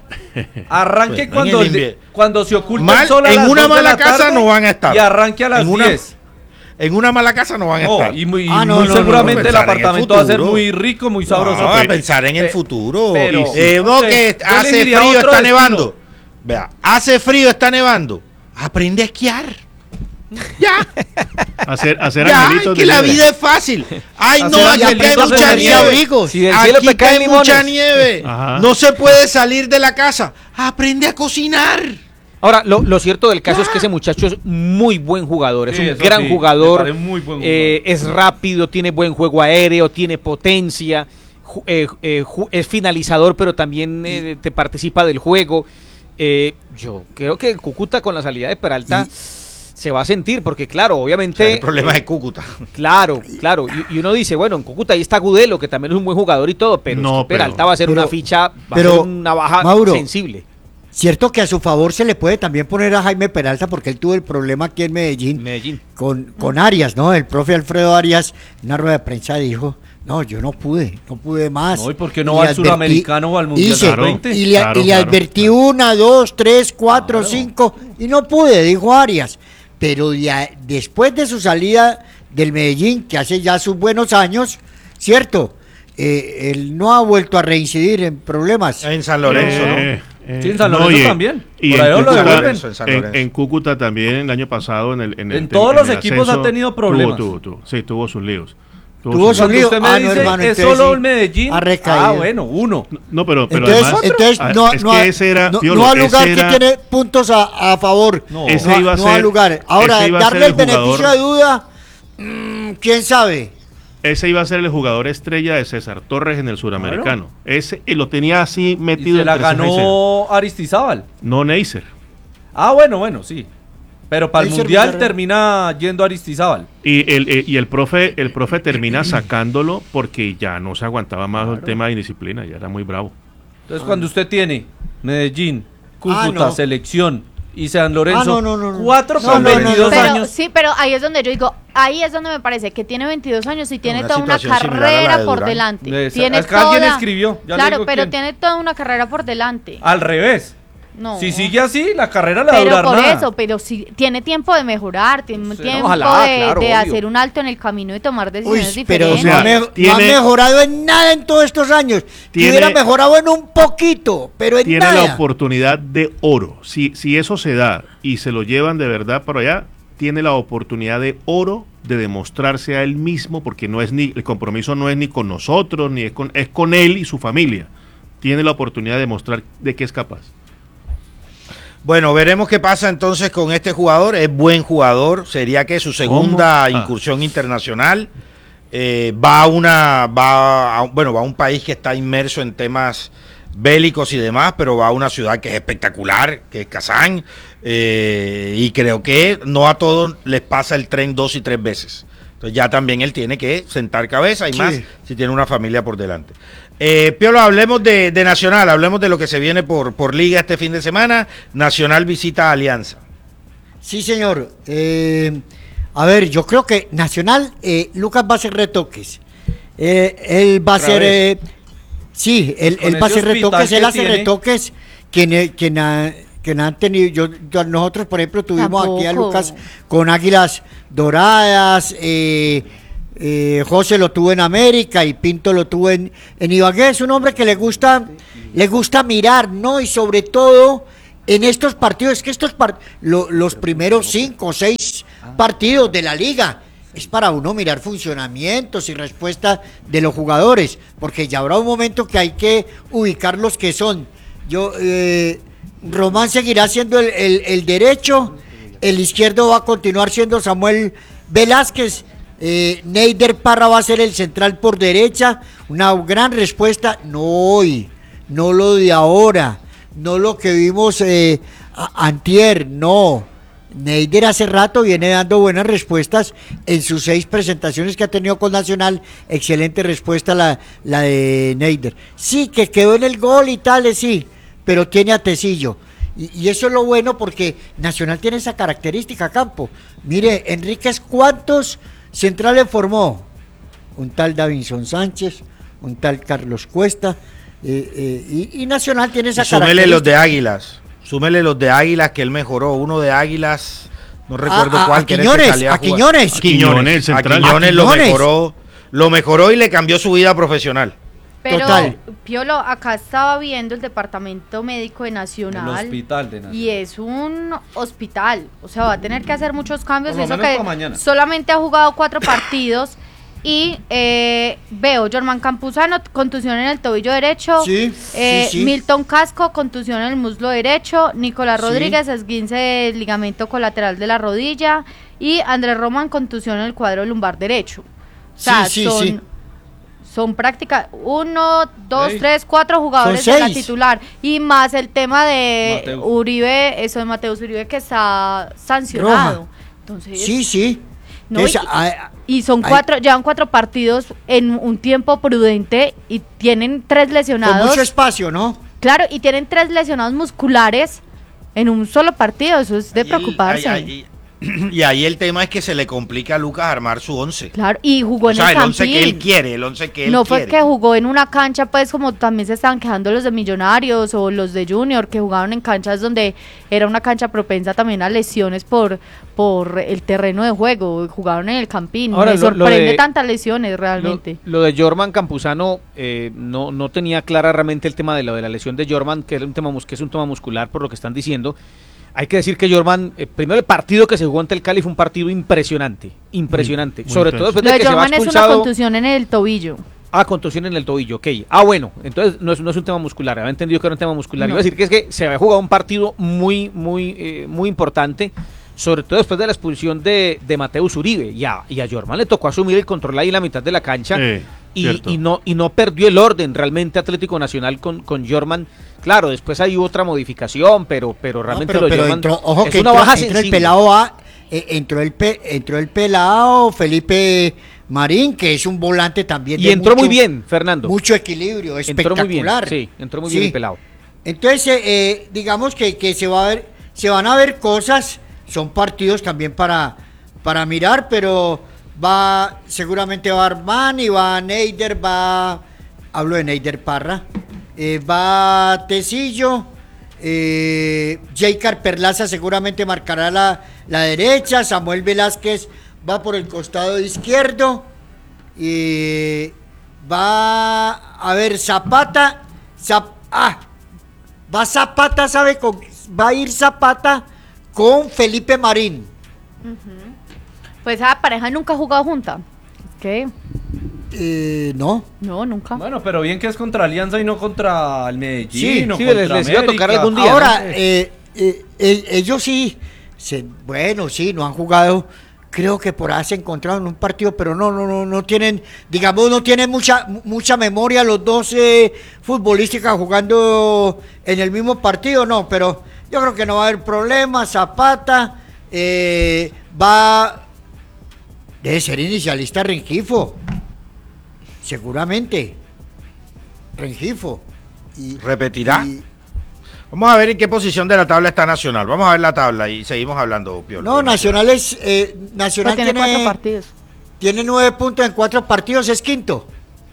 Arranque Bueno, cuando, en el le- invierno. cuando se oculta Mal, el sol a en las una dos de mala la casa tarde no van a estar. y arranque a las En una- diez. En una mala casa no van a No, estar. y muy, y Ah, no, muy no, seguramente no, el pensar en el apartamento va a ser futuro. muy rico, muy sabroso. No, a pero- pensar en el Pe- futuro. pero- Eh, no, yo que le hace diría frío, otro está destino. nevando. Vea, hace frío, está nevando. Aprende a esquiar. Ya, Hacer, hacer ya, angelitos que de la nieve. vida es fácil. Ay, Hacer no, aquí cae angelitos mucha de nieve. abrigos. Si del cielo Aquí te caen cae mucha limones. nieve. Ajá. No se puede salir de la casa. Aprende a cocinar. Ahora, lo, lo cierto del caso es que ese muchacho es muy buen jugador, es Sí, un eso gran sí, me jugador, parece muy buen eh, es rápido, tiene buen juego aéreo, tiene potencia, ju- eh, eh, ju- es finalizador, pero también eh, te participa del juego. Eh, yo creo que Cúcuta con la salida de Peralta se va a sentir, porque claro, obviamente... El problema es Cúcuta. Claro, claro, y, y uno dice, bueno, en Cúcuta ahí está Gudelo, que también es un buen jugador y todo, pero No, es que Peralta pero- va a ser pero- una ficha, va pero, a ser una baja Mauro, sensible. Cierto que a su favor se le puede también poner a Jaime Peralta porque él tuvo el problema aquí en Medellín Medellín. con, con Arias, ¿no? El profe Alfredo Arias en una rueda de prensa dijo, no, yo no pude, no pude más. No, ¿y por qué no Y va le al advertí- Suramericano o al Mundial Dice, Claro. veinte? y le, Claro, y le claro, advertí claro. una, dos, tres, cuatro, Claro. cinco, y no pude, dijo Arias. Pero ya, después de su salida del Medellín, que hace ya sus buenos años, ¿cierto? Eh, él no ha vuelto a reincidir en problemas. En San Lorenzo, Eh, ¿no? eh, Sí, en San no, Lorenzo y en- también. Y Por en ahí lo Cúcuta, devuelven. En San en- Lorenzo. en Cúcuta también el año pasado en el en, el- En todos los el equipos ha ascenso, tenido problemas. Tuvo, tuvo, tuvo. Sí, tuvo sus líos. Tuvo sus su Cuando lío. usted me Ah, no, dice, hermano, es entonces solo sí, el Medellín. ha recaído. Ah, bueno, uno. No, pero, pero entonces, además entonces ah, no, es no, que ha- ese era no, Piolo, no al lugar ese que era- tiene puntos a, a favor. No. Ese no, iba a no ser- al lugar. Ahora, ese iba a ser darle el, el beneficio jugador- de duda, mm, quién sabe. ese iba a ser el jugador estrella de César Torres en el Suramericano. Ese eh, lo tenía así Y metido se la entre ceja y ceja. ganó Aristizábal. No Neisser. Ah, bueno, bueno, sí. Pero para el Neisser Mundial Villarreal. termina yendo Aristizábal. Y el, eh, y el profe, el profe termina sacándolo porque ya no se aguantaba más el tema de indisciplina, ya era muy bravo. Entonces, cuando usted tiene Medellín, Cúcuta, Ah, no. Selección y San Lorenzo, Ah, no, no, no, no. cuatro No, con no, no, veintidós pero, años. sí, pero ahí es donde yo digo, ahí es donde me parece que tiene veintidós años y tiene Una toda una situación similar a la carrera de por Durán. delante. De esa- Tiene acá alguien toda- escribió, ya le claro, digo pero quién. tiene toda una carrera por delante. Al revés. No. Si sigue así, la carrera le va a Pero durar por nada. eso, pero si tiene tiempo de mejorar, tiene Sí, tiempo ojalá, de, claro, de obvio. hacer un alto en el camino y tomar Uy, decisiones pero diferentes. o sea, no, ha me- no tiene- ha mejorado en nada en todos estos años. Que Tiene- hubiera mejorado en un poquito, pero en Tiene nada. la oportunidad de oro. Si, si eso se da y se lo llevan de verdad para allá, tiene la oportunidad de oro de demostrarse a él mismo, porque no es ni el compromiso no es ni con nosotros, ni es con, es con él y su familia. Tiene la oportunidad de demostrar de qué es capaz. Bueno, veremos qué pasa entonces con este jugador. Es buen jugador. Sería que su segunda ¿Cómo? Ah. incursión internacional. Eh, va a una, va a, bueno, va a un país que está inmerso en temas bélicos y demás, pero va a una ciudad que es espectacular, que es Kazán. Eh, y creo que no a todos les pasa el tren dos y tres veces. Entonces ya también él tiene que sentar cabeza y Sí. más si tiene una familia por delante. Eh, Piolo, hablemos de, de Nacional, hablemos de lo que se viene por, por Liga este fin de semana. Nacional visita a Alianza. Sí, señor. Eh, a ver, yo creo que Nacional, eh, Lucas va a hacer retoques. Eh, él va a Otra hacer... vez. eh, sí, él, Con él va a ese hacer hospital retoques, él que hace tiene. retoques que, que, na- que na han tenido... Yo, yo- nosotros, por ejemplo, tuvimos aquí a Tampoco. Lucas con Águilas Doradas, eh, eh, José lo tuvo en América y Pinto lo tuvo en, en Ibagué. Es un hombre que le gusta, le gusta mirar, ¿no? Y sobre todo en estos partidos, es que estos par- lo- los primeros cinco o seis partidos de la liga es para uno mirar funcionamientos y respuestas de los jugadores, porque ya habrá un momento que hay que ubicar los que son. Yo, eh, Román seguirá siendo el, el- el derecho, el izquierdo va a continuar siendo Samuel Velázquez, eh, Neider Parra va a ser el central por derecha, una gran respuesta, no hoy, no lo de ahora, no lo que vimos eh, a- antier, no. Neider hace rato viene dando buenas respuestas en sus seis presentaciones que ha tenido con Nacional. Excelente respuesta la, la de Neider. Sí, que quedó en el gol y tal, eh, sí, pero tiene a Tecillo. Y, y eso es lo bueno porque Nacional tiene esa característica, Campo. Mire, Enríquez, ¿cuántos centrales formó? Un tal Davinson Sánchez, un tal Carlos Cuesta, eh, eh, y, y Nacional tiene esa Y súmele característica. los de Águilas. Súmele los de Águilas que él mejoró. Uno de Águilas, no recuerdo Ah, a- cuál. a que era el que Quiñones, salía a jugar. Quiñones. A Quiñones, el A central. Quiñones A lo Quiñones. mejoró. Lo mejoró y le cambió su vida profesional. Pero, Total. Piolo, acá estaba viendo el departamento médico de El Nacional. hospital de Nacional. Y es un hospital, o sea, va a tener que hacer muchos cambios. Por Y lo eso menos que para mañana. solamente ha jugado cuatro partidos. Y eh, veo Jorman Campuzano, contusión en el tobillo derecho. Sí, eh, sí, sí. Milton Casco, contusión en el muslo derecho. Nicolás Sí. Rodríguez, esguince del ligamento colateral de la rodilla. Y Andrés Román, contusión en el cuadro lumbar derecho. O sea, Sí, sí, son, sí. son práctica uno, dos, Seis. tres, cuatro jugadores Son de la seis. titular. Y más el tema de Mateus. Uribe, eso de Mateus Uribe que está sancionado. Roja. Entonces, Sí, sí. no, Esa- y, ah, y son hay- cuatro, llevan cuatro partidos en un tiempo prudente y tienen tres con lesionados. mucho espacio, ¿no? Claro, y tienen tres lesionados musculares en un solo partido. Eso es de Y- preocuparse. ahí- ahí- Y ahí el tema es que se le complica a Lucas armar su once. Claro, y jugó O en sea, el el once que él Campín. quiere, el once que él No fue quiere. que jugó en una cancha, pues como también se estaban quejando los de Millonarios o los de Junior, que jugaban en canchas donde era una cancha propensa también a lesiones por, por el terreno de juego. Jugaron en el Campín. Ahora, Me lo- lo sorprende de- tantas lesiones Lo, realmente. lo de Jorman Campuzano, eh, no, no tenía clara realmente el tema de, lo de la lesión de Jorman, que, era un tema, mus- que es un tema muscular por lo que están diciendo. Hay que decir que Jorman, eh, primero el partido que se jugó ante el Cali fue un partido impresionante, impresionante. muy Sobre intenso. todo después Lo de de que se va Jorman es una expulsado. contusión en el tobillo. Ah, contusión en el tobillo, ok. Ah, bueno, entonces no es, no es un tema muscular, había entendido que era un tema muscular. No. Iba a decir que es que se había jugado un partido muy, muy, eh, muy importante, sobre todo después de la expulsión de, de Mateus Uribe. Y a, y a Jorman le tocó asumir el control ahí en la mitad de la cancha. Sí, y, cierto. y no y no perdió el orden realmente Atlético Nacional con, con Jorman. Claro, después hay otra modificación, pero, pero No, realmente pero, lo de pero Jorman entró, ojo es que una entró, baja entró el sensible. pelado A, eh, entró el pe- entró el pelado Felipe Marín, que es un volante también Y de entró mucho- muy bien, Fernando. mucho equilibrio, Entró muy bien, espectacular. sí, entró muy bien Sí. el pelado. Entonces, eh, eh, digamos que, que se va a ver, se van a ver cosas, son partidos también para, para mirar, pero va, seguramente va Armani, va Neider, va, hablo de Neider Parra, eh, va Tecillo, eh, Jaycar Perlaza seguramente marcará la, la derecha, Samuel Velázquez va por el costado izquierdo, y va a ver Zapata, Zap- ah, va Zapata, ¿sabe? Con, va a ir Zapata con Felipe Marín. Pues esa pareja nunca ha jugado junta. ¿Qué? Eh, no. No, nunca. Bueno, pero bien que es contra Alianza y no contra el Medellín Sí, o sí, contra les- les iba a tocar América. algún día. Ahora, ¿no? eh, eh, eh, ellos sí, se- bueno, sí, no han jugado. Creo que por ahí se encontraron en un partido, pero no, no, no, no tienen, digamos, no tienen mucha, mucha memoria los dos eh, futbolísticas jugando en el mismo partido, no, pero yo creo que no va a haber problema. Zapata eh, va, Debe ser inicialista Rengifo. Seguramente. Rengifo. Y, ¿Repetirá? y- Vamos a ver en qué posición de la tabla está Nacional. Vamos a ver la tabla y seguimos hablando, Piolo. no, Nacional es. eh, Nacional Pero tiene tiene, cuatro partidos. tiene nueve puntos en cuatro partidos, es quinto.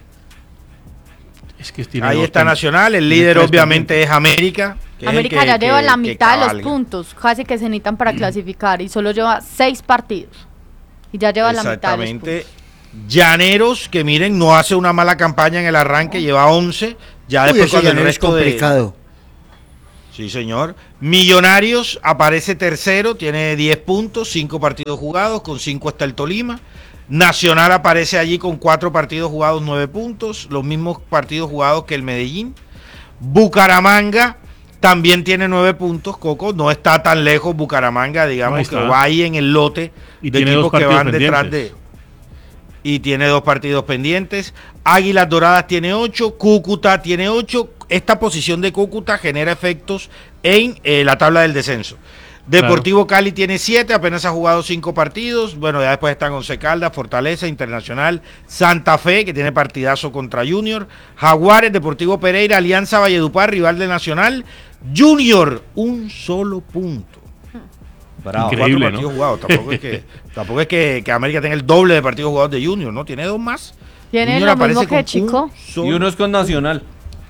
Es que tiene Ahí dos está pen- Nacional, el tiene líder tres obviamente es América. que es el América que- ya lleva que- la que mitad de los cabalga. puntos, casi que se necesitan para clasificar, y solo lleva seis partidos. Y ya lleva la mitad de los Exactamente. puntos. Llaneros, que miren, no hace una mala campaña en el arranque, lleva once. Ya Uy, después ese cuando el llanero es resto de... complicado. Sí, señor. Millonarios aparece tercero, tiene diez puntos, cinco partidos jugados, con cinco está el Tolima. Nacional aparece allí con cuatro partidos jugados, nueve puntos, los mismos partidos jugados que el Medellín. Bucaramanga también tiene nueve puntos, Coco, no está tan lejos Bucaramanga, digamos Ahí que está. va ahí en el lote Y de tiene equipos dos que partidos van detrás pendientes. de... Y tiene dos partidos pendientes. Águilas Doradas tiene ocho, Cúcuta tiene ocho. Esta posición de Cúcuta genera efectos en eh, la tabla del descenso. Deportivo Cali tiene siete, apenas ha jugado cinco partidos. Bueno, ya después están Once Caldas, Fortaleza, Internacional, Santa Fe, que tiene partidazo contra Junior, Jaguares, Deportivo Pereira, Alianza Valledupar, rival de Nacional, Junior, un solo punto. Bravo. Increíble. Cuatro partidos ¿no? jugados. Tampoco es, que, tampoco es que, que América tenga el doble de partidos jugados de Junior, ¿no? Tiene dos más. Tiene Junior lo aparece mismo que con Chico. un solo- Y uno es con Nacional.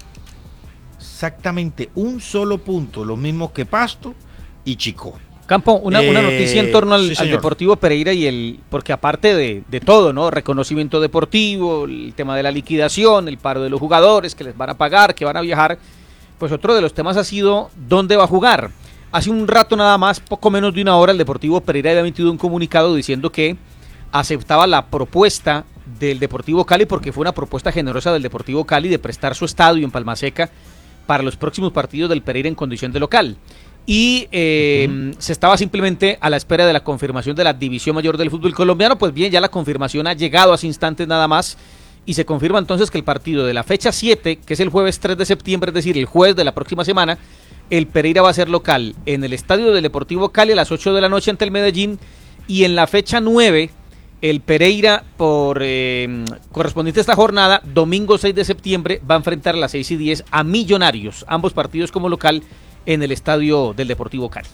Exactamente, un solo punto, los mismos que Pasto y Chico. Campo, una, una Eh, noticia en torno al, sí, al señor. Deportivo Pereira y el, porque aparte de, de todo, ¿no? Reconocimiento deportivo, el tema de la liquidación, el paro de los jugadores que les van a pagar, que van a viajar, pues otro de los temas ha sido dónde va a jugar. Hace un rato nada más, poco menos de una hora, el Deportivo Pereira había emitido un comunicado diciendo que aceptaba la propuesta del Deportivo Cali, porque fue una propuesta generosa del Deportivo Cali de prestar su estadio en Palma Seca para los próximos partidos del Pereira en condición de local. Y eh, uh-huh. se estaba simplemente a la espera de la confirmación de la División Mayor del Fútbol Colombiano. Pues bien, ya la confirmación ha llegado hace instantes nada más, y se confirma entonces que el partido de la fecha siete, que es el jueves tres de septiembre, es decir, el jueves de la próxima semana, el Pereira va a ser local en el estadio del Deportivo Cali a las ocho de la noche ante el Medellín, y en la fecha nueve el Pereira, por eh, correspondiente a esta jornada, domingo seis de septiembre, va a enfrentar a las seis y diez a Millonarios, ambos partidos como local en el estadio del Deportivo Cali.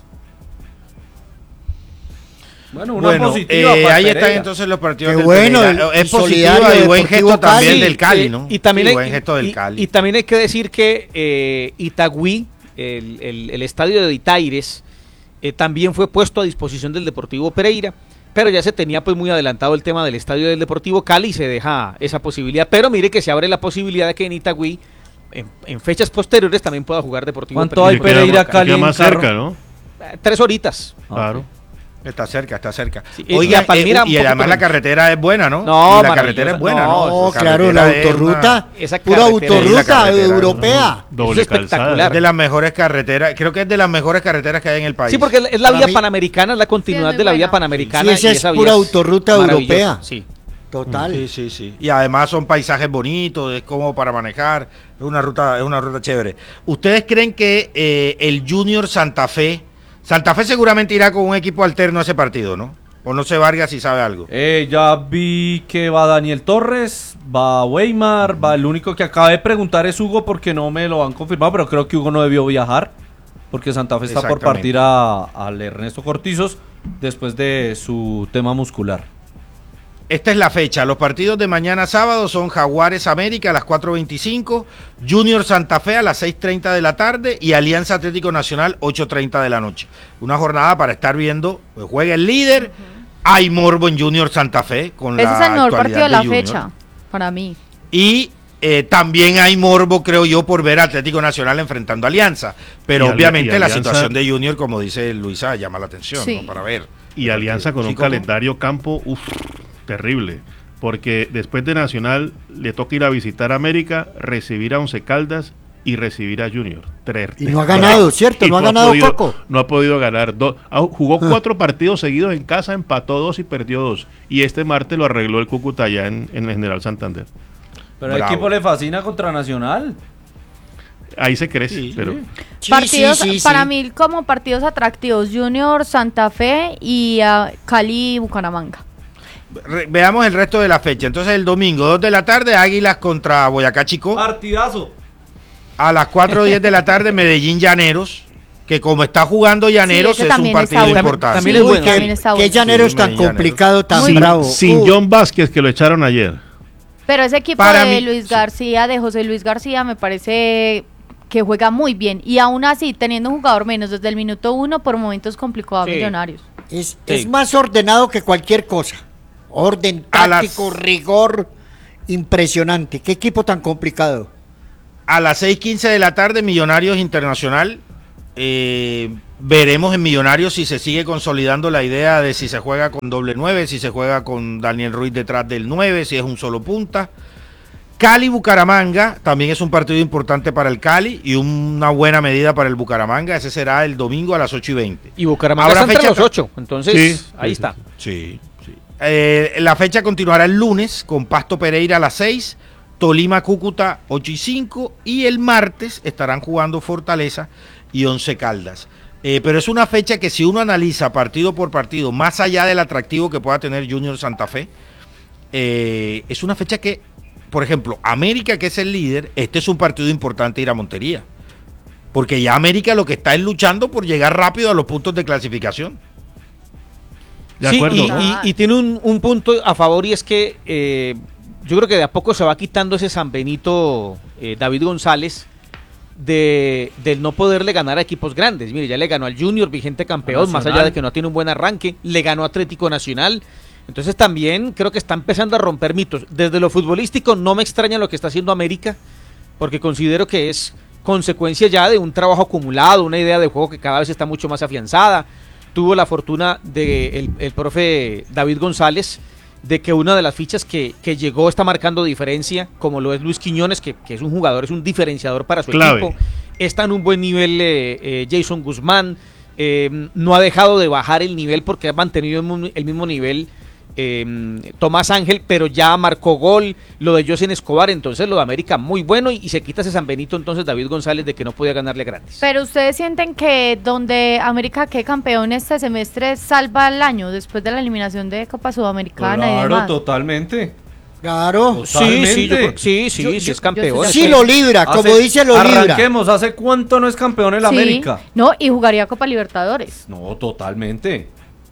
Bueno, una Bueno, positiva eh, para ahí Pereira. están entonces los partidos Qué del bueno, Pereira. el- Es el positiva solidario y buen Deportivo gesto también Cali. del Cali, Eh, ¿no? Y también, Sí, hay, buen gesto del y- Cali. y también hay que decir que eh, Itagüí, el, el- el estadio de Itaires, eh, también fue puesto a disposición del Deportivo Pereira, pero ya se tenía pues muy adelantado el tema del estadio del Deportivo Cali y se deja esa posibilidad. Pero mire que se abre la posibilidad de que en Itagüí, en, en fechas posteriores, también pueda jugar Deportivo ¿Cuánto hay Pereira. Pereira Queda- Cali queda en más carro? cerca, ¿no? Eh, Tres horitas. Claro. Está cerca, está cerca. Sí, y Oiga, a Palmira eh, un y poquito además la menos. carretera es buena, ¿no? No, Y la maravillosa. carretera es buena, ¿no? No, Esa claro, la carretera es autorruta, una- Esa pura carretera es la autorruta carretera, ¿no? europea. Doble Eso es espectacular. calzada. es de las mejores carreteras, creo que es de las mejores carreteras que hay en el país. Sí, porque es la Para vía mí- panamericana, es la continuidad Sí, es muy de la vía buena. panamericana. Sí, esa y es esa pura vía autorruta maravillosa, europea. Sí. Total. Sí, sí, sí. Y además son paisajes bonitos, es como para manejar, es una ruta, es una ruta chévere. ¿Ustedes creen que eh, el Junior Santa Fe, Santa Fe seguramente irá con un equipo alterno a ese partido, ¿no? O no sé Vargas si sabe algo. Eh, ya vi que va Daniel Torres, va Weimar, va el único que acaba de preguntar es Hugo porque no me lo han confirmado, pero creo que Hugo no debió viajar porque Santa Fe está por Exactamente. partir a- al Ernesto Cortizos después de su tema muscular. Esta es la fecha. Los partidos de mañana sábado son Jaguares América a las cuatro veinticinco, Junior Santa Fe a las seis treinta de la tarde y Alianza Atlético Nacional ocho treinta de la noche. Una jornada para estar viendo, pues juega el líder, uh-huh. Hay morbo en Junior Santa Fe con Ese la es el mejor actualidad partido de la Junior. fecha, para mí. Y eh, también hay morbo, creo yo, por ver a Atlético Nacional enfrentando a Alianza. Pero Y Ali- obviamente y la Alianza- situación de Junior, como dice Luisa, llama la atención, Sí. ¿no? Para ver. Y Alianza con un Sí, ¿cómo? calendario campo, uff, terrible. Porque después de Nacional le toca ir a visitar América, recibir a Once Caldas y recibir a Junior. Tres. Y no ha ganado, ¿cierto? Y No ha ganado podido- Coco. No ha podido ganar. Do- ah, jugó cuatro partidos seguidos en casa, empató dos y perdió dos. Y este martes lo arregló el Cúcuta allá en, en el General Santander. Pero al Bravo. equipo le fascina contra Nacional. Ahí se crece, Sí. pero Sí, partidos, sí, sí, para sí. mí como partidos atractivos, Junior, Santa Fe y ah, Cali y Bucaramanga. re- veamos el resto de la fecha. Entonces el domingo, dos de la tarde, Águilas contra Boyacá Chico. Partidazo. A las cuatro o diez de la tarde, Medellín Llaneros, que como está jugando Llaneros ese es un también partido está bueno. importante. También Sí, es bueno. también está Qué bueno. llaneros Sí, tan Medellín, complicado, tan Sin, bravo. sin Uh, John Vázquez, que lo echaron ayer. Pero ese equipo Para de mí, Luis sí. García, de José Luis García, me parece que juega muy bien. Y aún así, teniendo un jugador menos desde el minuto uno, por momentos complicó a Sí. Millonarios. es, Sí. es más ordenado que cualquier cosa. Orden A las- táctico, rigor, impresionante. Qué equipo tan complicado. A las seis quince de la tarde, Millonarios Internacional. Eh, veremos en Millonarios si se sigue consolidando la idea de si se juega con doble nueve, si se juega con Daniel Ruiz detrás del nueve, si es un solo punta. Cali Bucaramanga también es un partido importante para el Cali y una buena medida para el Bucaramanga. Ese será el domingo a las ocho y veinte. Y Bucaramanga Habrá está entre fecha los ocho, entonces Sí, ahí sí, está. Sí, sí. Eh, la fecha continuará el lunes con Pasto Pereira a las seis, Tolima Cúcuta ocho y cinco y el martes estarán jugando Fortaleza y Once Caldas. Eh, pero es una fecha que si uno analiza partido por partido, más allá del atractivo que pueda tener Junior Santa Fe, eh, es una fecha que, por ejemplo, América, que es el líder, este es un partido importante ir a Montería. Porque ya América lo que está es luchando por llegar rápido a los puntos de clasificación. De Sí, acuerdo. y, y- y tiene un, un punto a favor y es que eh, yo creo que de a poco se va quitando ese San Benito eh, David González de, del no poderle ganar a equipos grandes. Mire, ya le ganó al Junior, vigente campeón, más allá de que no tiene un buen arranque, le ganó a Atlético Nacional. Entonces también creo que está empezando a romper mitos. Desde lo futbolístico no me extraña lo que está haciendo América, porque considero que es consecuencia ya de un trabajo acumulado, una idea de juego que cada vez está mucho más afianzada. Tuvo la fortuna de el, el profe David González de que una de las fichas que, que llegó está marcando diferencia, como lo es Luis Quiñones, que, que es un jugador, es un diferenciador para su Clave. equipo. Está en un buen nivel eh, eh, Jason Guzmán, eh, no ha dejado de bajar el nivel porque ha mantenido el, mu- el mismo nivel eh, Tomás Ángel, pero ya marcó gol, lo de José Escobar, entonces lo de América muy bueno y, y se quita ese San Benito entonces David González de que no podía ganarle gratis. Pero ustedes sienten que donde América quede campeón este semestre salva el año después de la eliminación de Copa Sudamericana y Claro, demás. totalmente. Claro. Sí, sí, yo creo- sí, sí, Yo- sí yo- es campeón. yo es Sí que- lo libra, como Hace- dice lo libra. Arranquemos, ¿hace cuánto no es campeón el Sí, América? no, y jugaría Copa Libertadores. No, totalmente.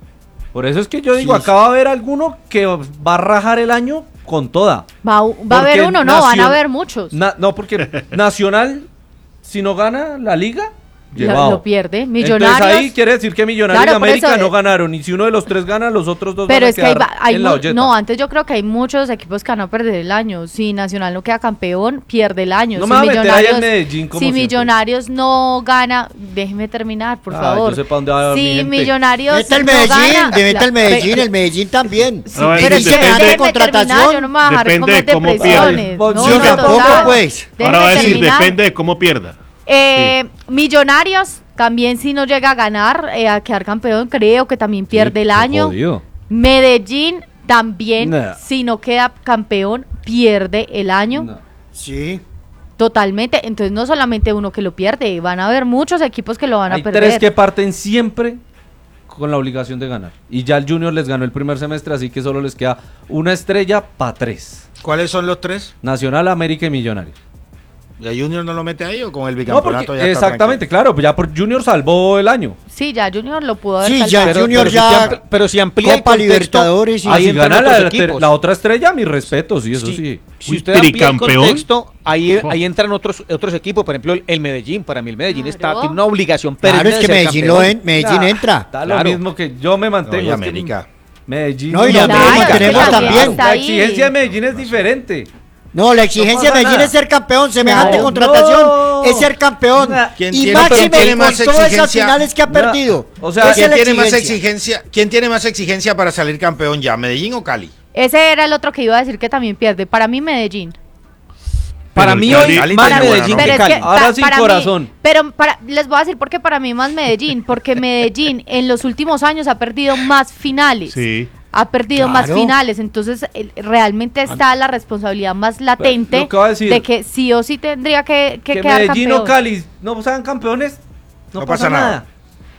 Por eso es que yo digo, Sí, acá va a haber alguno que va a rajar el año con toda. Va, a- va a haber Porque uno, no, van a Nacion- haber muchos. Na- no, porque Nacional, si no gana la liga, Lo- llevado. lo pierde. Entonces Millonarios. ahí quiere decir que Millonarios Claro, y por América eso, no eh, ganaron. Y si uno de los tres gana, los otros dos Pero van a es que hay, quedar va- hay en la mu- olleta. no, antes yo creo que hay muchos equipos que van a perder el año. Si Nacional no queda campeón, pierde el año. No si me voy a meter ahí en Medellín como si siempre. Millonarios no gana, déjeme terminar, por Ay, favor. yo sé pa' dónde va mi Si gente. Millonarios Meta el no Medellín, gana, de meta el la- Medellín, pe- el Medellín también. Sí, No, pero es es que que depende- déjeme contratación, terminar, yo no me voy a bajar depende como de cómo depresiones. pierde. No, Yo no, tampoco, total. pues. Déjeme Ahora va a decir, terminar. depende de cómo pierda. Eh, Millonarios también si no llega a ganar, eh, a quedar campeón, creo que también pierde el Qué año. jodido. Medellín también, Nah. si no queda campeón, pierde el año. No. Sí. Totalmente. Entonces no solamente uno que lo pierde, van a haber muchos equipos que lo van Hay a perder. tres que parten siempre con la obligación de ganar. Y ya el Junior les ganó el primer semestre, así que solo les queda una estrella para tres. ¿Cuáles son los tres? Nacional, América y Millonarios. ¿Y a Junior no lo mete ahí o con el No, bicampeonato porque, ya está exactamente, claro, pues ya por Junior salvó el año. Sí, ya Junior lo pudo haber Sí, salvado. ya Pero- Junior pero si ya te ampli- pero si amplía el Copa contexto, Libertadores y Ah, ahí si entran gana otros la, equipos. la otra estrella, mi respeto, sí, eso Sí. sí. Si Uy, usted amplía el tricampeón. contexto, ahí, ahí entran otros otros equipos, por ejemplo el, el Medellín. Para mí el Medellín está Claro. tiene una obligación perenne Claro, es de que ser Medellín, lo campeón. en, Medellín Ah, entra. Da Claro. lo mismo que yo me No, mantengo. y es que América. Medellín. No, y no, América América, tenemos claro, también. está La ahí. exigencia de Medellín es diferente. No, la exigencia No de pasa Medellín nada. es ser campeón, semejante No, contratación no. es ser campeón. Nah. ¿Quién Y tiene- máximo quién tiene con más todas esas exigencia? finales que ha Nah. perdido. O sea, Esa ¿Quién es la tiene más exigencia. exigencia? ¿Quién tiene más exigencia para salir campeón ya? ¿Medellín o Cali? Ese era el otro que iba a decir que también pierde. Para mí Medellín. Para Pero mí el hoy Cali más tiene buena Medellín nómina. que Pero es Cali. que Ahora pa- sin para mí- corazón. pero para, les voy a decir por qué para mí más Medellín. Porque Medellín en los últimos años ha perdido más finales. Sí. Ha perdido Claro. más finales, entonces el- realmente está la responsabilidad más latente lo que voy a decir, de que sí o sí tendría que, que Que quedar Medellín campeón. o Cali no sean campeones, no, No pasa, pasa nada. nada.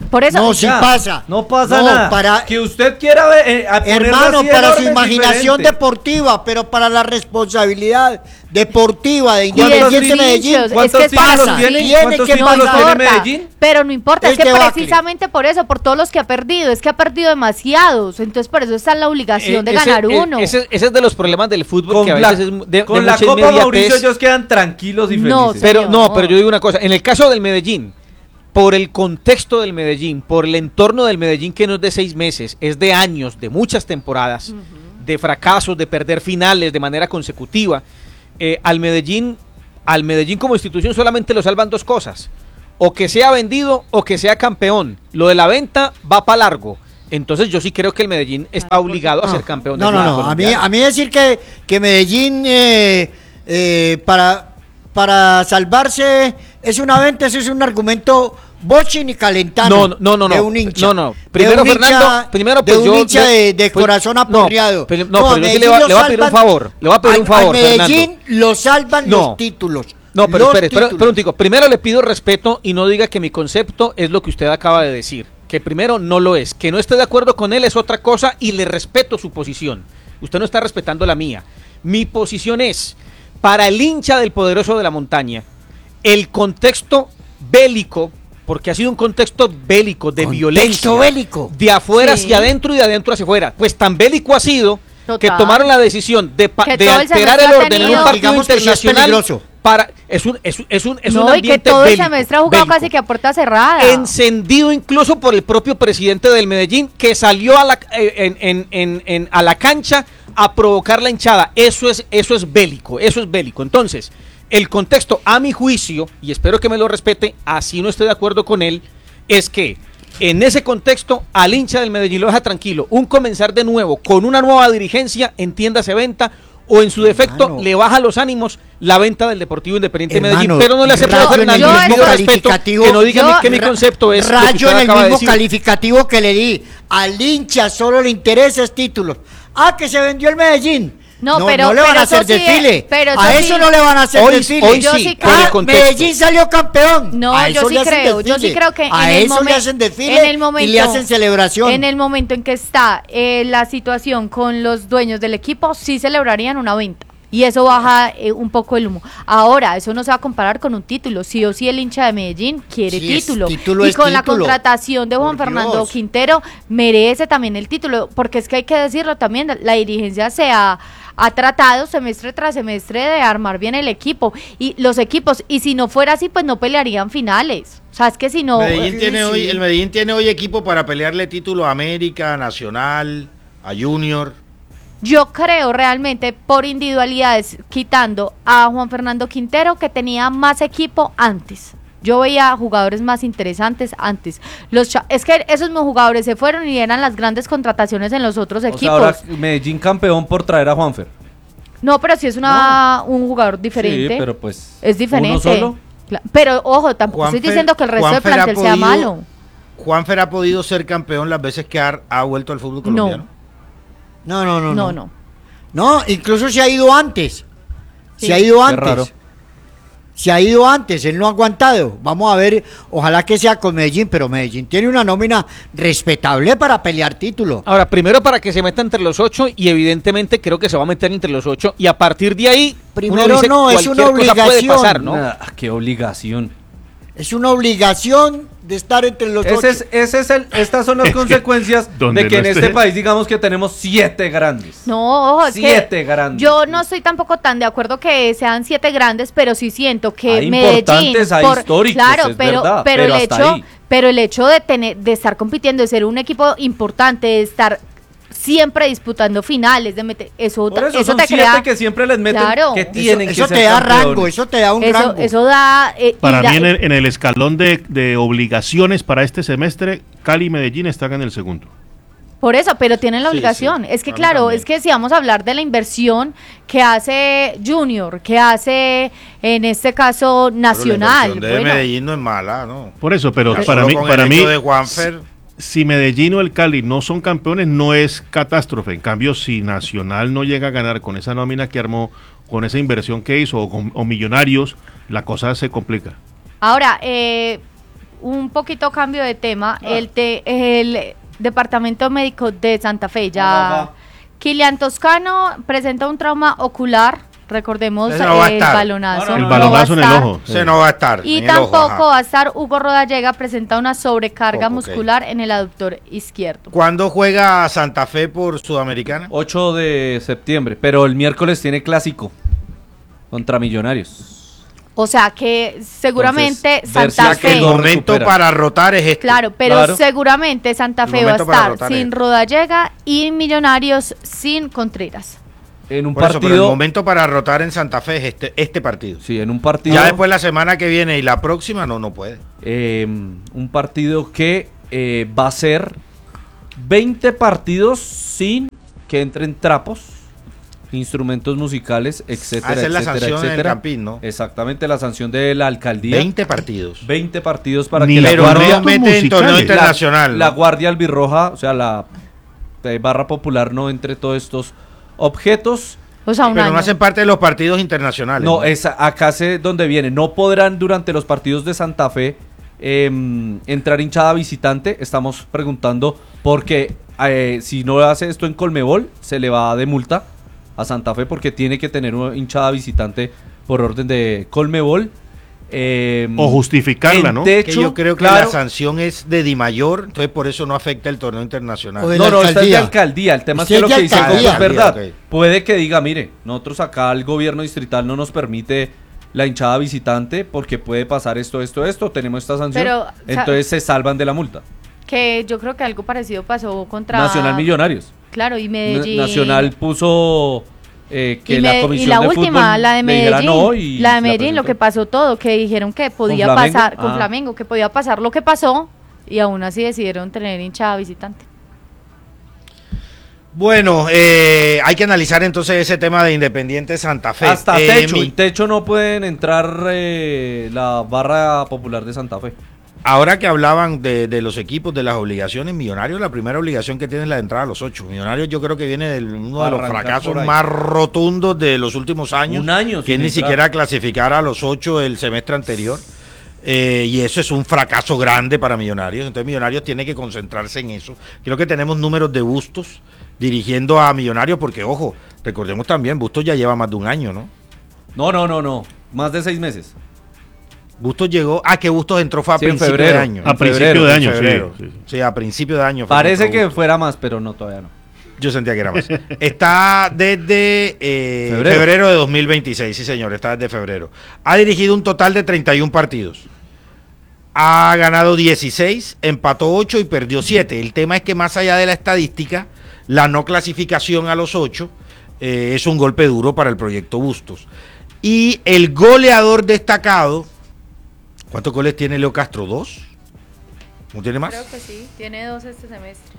Por eso, No, sí Ya, pasa. No pasa No, nada. para- Que usted quiera ver, eh, a ponerlo Hermano, así en para su orden imaginación diferente. deportiva, pero para la responsabilidad deportiva de ¿Cuántos Independiente títulos? Medellín, Es que ¿Cuántos pasa, títulos tiene? tiene ¿Cuántos que títulos pasar. tiene importa, Medellín? pero no importa, es, Es que que va, precisamente por eso, por todos los que ha perdido, es que ha perdido demasiados, entonces por eso está en la obligación de Eh, ese- ganar eh, uno. Ese, ese es de los problemas del fútbol Con que a la, veces es de, con de la mucha Copa inmediatez. Mauricio ellos quedan tranquilos y felices. No, Pero señor. no, pero yo digo una cosa, en el caso del Medellín, por el contexto del Medellín, por el entorno del Medellín que no es de seis meses, es de años, de muchas temporadas, de fracasos, de perder finales de manera consecutiva, eh, al Medellín, al Medellín como institución solamente lo salvan dos cosas, o que sea vendido o que sea campeón. Lo de la venta va para largo. Entonces yo sí creo que el Medellín está obligado a ser campeón. No, del no, fútbol no. A mí, colombiano. a mí decir que, que Medellín eh, eh, para, para salvarse es una venta, eso es un argumento bochin y calentano. No, no, no, no. De un hincha. No, no. De Primero, un hincha- Fernando, primero, de pues un yo- hincha yo- de, de pues, corazón no, apurriado. pero- no, pero yo sí Medellín le voy a- lo le voy a pedir un salvan- favor, le voy a pedir al- un favor, al Medellín Fernando. lo salvan No. los títulos. No, pero Los espere, espere, títulos. espere un tico. Primero le pido respeto y no diga que mi concepto es lo que usted acaba de decir. Que primero no lo es. Que no esté de acuerdo con él es otra cosa y le respeto su posición. Usted no está respetando la mía. Mi posición es, para el hincha del poderoso de la montaña, el contexto bélico, porque ha sido un contexto bélico, de Contexto violencia. bélico. De afuera Sí. hacia adentro y de adentro hacia afuera. Pues tan bélico ha sido Total. que tomaron la decisión de, pa- Que de todo el alterar el semestre ha orden en un tenido- partido Digamos que sí es internacional. peligroso. Para, es un, es un, es un, es un no, y que ambiente todo el bélico, semestre ha jugado bélico. casi que a puerta cerrada. Encendido incluso por el propio presidente del Medellín, que salió a la, eh, en, en, en, en- a la cancha a provocar la hinchada. Eso es, eso es bélico, eso es bélico. Entonces, el contexto, a mi juicio, y espero que me lo respete, así no estoy de acuerdo con él, es que en ese contexto al hincha del Medellín lo deja tranquilo. Un comenzar de nuevo con una nueva dirigencia, entiéndase venta, o en su defecto Hermano. le baja los ánimos la venta del Deportivo Independiente de Hermano, Medellín, pero no le acepto rayo a en el Fernando, mismo le pido respeto, calificativo. que no diga Yo- mi- que mi Ra- concepto es lo que rayo usted en el acaba de mismo decir. calificativo que le di. Al hincha solo le interesa es títulos. Ah, que se vendió el Medellín. No, pero- no le van pero a hacer eso sí, desfile. pero eso a sí. eso no le van a hacer Hoy- desfile. hoy Yo sí, sí por el Ah, contexto. Medellín salió campeón. No, A yo eso sí le hacen creo, yo sí desfile. creo que a en el eso le momen- hacen desfile en el momento, y le hacen celebración. En el momento en que está eh, la situación con los dueños del equipo, sí celebrarían una venta. Y eso baja eh, un poco el humo. Ahora, eso no se va a comparar con un título. Sí o sí el hincha de Medellín quiere Sí, es- título. título y es con la título. contratación de Juan Por Fernando Dios. Quintero merece también el título. Porque es que hay que decirlo también, la dirigencia se ha, ha tratado semestre tras semestre de armar bien el equipo. Y los equipos, y si no fuera así, pues no pelearían finales. O sea, es que si no... Medellín sí, tiene sí. hoy, el Medellín tiene hoy equipo para pelearle título a América, Nacional, a Junior. Yo creo realmente por individualidades, quitando a Juan Fernando Quintero, que tenía más equipo antes. Yo veía jugadores más interesantes antes. Los cha- es que esos mismos jugadores se fueron y eran las grandes contrataciones en los otros O sea, equipos. ahora Medellín campeón por traer a Juanfer. No, pero si es una un jugador diferente. Sí, pero pues. Es diferente. ¿Uno solo? Cla- Pero ojo, tampoco Juanfer- estoy diciendo que el resto Juanfer del ha plantel sea podido- malo. Juanfer ha podido ser campeón las veces que ha, ha vuelto al fútbol colombiano. No, no, no, No, no. no. No, incluso se ha ido antes. Sí. Se ha ido Qué raro. antes. Se ha ido antes, él no ha aguantado. Vamos a ver, ojalá que sea con Medellín, pero Medellín tiene una nómina respetable para pelear título. Ahora, primero para que se meta entre los ocho y evidentemente creo que se va a meter entre los ocho y a partir de ahí Primero uno dice, no, es una cualquier cosa puede obligación. pasar, ¿no? Ah, qué obligación. Es una obligación de estar entre los ocho. Ese es, ese es el, estas son las consecuencias donde de que no en esté- este país digamos que tenemos siete grandes. No, ojo, es Siete que grandes. yo no estoy tampoco tan de acuerdo que sean siete grandes, pero sí siento que Hay Medellín, importantes, hay históricos, claro, es pero verdad, pero, pero el hasta hecho, ahí. pero el hecho de tener, de estar compitiendo, de ser un equipo importante, de estar siempre disputando finales, de meter, eso, Por eso, eso son te siete crea, que siempre les meten Claro. que Eso- tienen eso que te ser da campeones. rango, eso te da un eso, rango. eso da, eh, y Para da- mí en el, en el escalón de, de obligaciones para este semestre, Cali y Medellín están en el segundo. Por eso, pero tienen la Sí, obligación. sí, Es que a mí claro, también. es que si vamos a hablar de la inversión que hace Junior, que hace en este caso Pero la Nacional, inversión de bueno, Medellín no es mala, ¿no? Por eso, pero Ya para solo mí, con para el mí, hecho de Juanfer, si Medellín o el Cali no son campeones, no es catástrofe. En cambio, si Nacional no llega a ganar con esa nómina que armó, con esa inversión que hizo, o, con- o Millonarios, la cosa se complica. ahora, eh, un poquito cambio de tema, el, te- el departamento médico de Santa Fe ya... Kylian Toscano presenta un trauma ocular, recordemos Ese no va a el estar. balonazo. No, no, El no, no va a balonazo en el estar. ojo. Ese no va a estar. Y en el ojo, tampoco ajá. va a estar Hugo Rodallega, presenta una sobrecarga Oh, ok. muscular en el aductor izquierdo. ¿Cuándo juega Santa Fe por Sudamericana? ocho de septiembre, pero el miércoles tiene clásico contra Millonarios. O sea que seguramente Entonces, ver si Santa O sea que Fe... el lo momento recupera. para rotar es este. Claro, pero Claro. seguramente Santa El Fe va a momento para estar rotar sin es- Rodallega y Millonarios sin Contreras. En un Por eso, pero el partido, momento para rotar en Santa Fe es este, este partido. sí, en un partido, Ya después la semana que viene y la próxima no, no puede. eh, un partido que eh, va a ser veinte partidos sin que entren trapos, instrumentos musicales, etcétera, Ah, esa es la etcétera, sanción en el etcétera. Campín, ¿no? Exactamente, la sanción de la alcaldía. veinte partidos. veinte partidos para Ni que la Pero guardia, no mete en musicales. torneo La- internacional. la ¿no? guardia albirroja, o sea, la eh, barra popular no entre todos estos objetos. O sea, un Pero año. no hacen parte de los partidos internacionales. No, es acá sé donde viene. No podrán durante los partidos de Santa Fe em, entrar hinchada visitante. Estamos preguntando porque eh, si no hace esto en Colmebol, se le va de multa a Santa Fe porque tiene que tener una hinchada visitante por orden de Colmebol. Em, O justificarla, en ¿no? techo, Que yo creo que claro. la sanción es de Dimayor, entonces por eso no afecta el torneo internacional. O de No, la no, esta es de alcaldía. alcaldía. El tema es Usted que lo es de que dice Coco alcaldía. es verdad. Ok. Puede que diga, mire, nosotros acá el gobierno distrital no nos permite la hinchada visitante porque puede pasar esto, esto, esto, tenemos esta sanción. Pero, o sea, entonces se salvan de la multa. Que yo creo que algo parecido pasó contra... Nacional Millonarios. Claro, y Na- Medellín. Nacional puso eh, que y, la me- y comisión la de última, fútbol la de le dijera Medellín, no y la de la Medellín, lo presentó. que pasó todo, que dijeron que podía Flamengo? pasar con Ah. Flamengo, que podía pasar lo que pasó y aún así decidieron tener hinchada visitante. Bueno, eh, hay que analizar entonces ese tema de Independiente Santa Fe. Hasta Eh, techo, mi- en techo no pueden entrar eh, la barra popular de Santa Fe. Ahora que hablaban de, de los equipos, de las obligaciones, Millonarios, la primera obligación que tiene es la de entrada a los ocho. Millonarios yo creo que viene de uno de los Arrancar fracasos por ahí. más rotundos de los últimos años. Un año Que sin ni entrar. siquiera clasificar a los ocho el semestre anterior. Eh, y eso es un fracaso grande para Millonarios. Entonces Millonarios tiene que concentrarse en eso. Creo que tenemos números de Bustos dirigiendo a Millonarios porque, ojo, recordemos también, Bustos ya lleva más de un año, ¿no? No, no, no, no. Más de seis meses. Bustos llegó, ah, que Bustos entró fue a Sí, en principio febrero. de año. A En principio febrero, de En año, sí, febrero. sí, sí. Sí, a principio de año. fue Parece entró que Bustos. fuera más, pero no, todavía no. Yo sentía que era más. Está desde eh, Febrero. febrero. de dos mil veintiséis, sí señor, está desde febrero. Ha dirigido un total de treinta y uno partidos. Ha ganado dieciséis, empató ocho y perdió siete. El tema es que más allá de la estadística, la no clasificación a los ocho eh, es un golpe duro para el proyecto Bustos. Y el goleador destacado, ¿cuántos goles tiene Leo Castro? ¿Dos? ¿No tiene más? Creo que sí, tiene dos este semestre.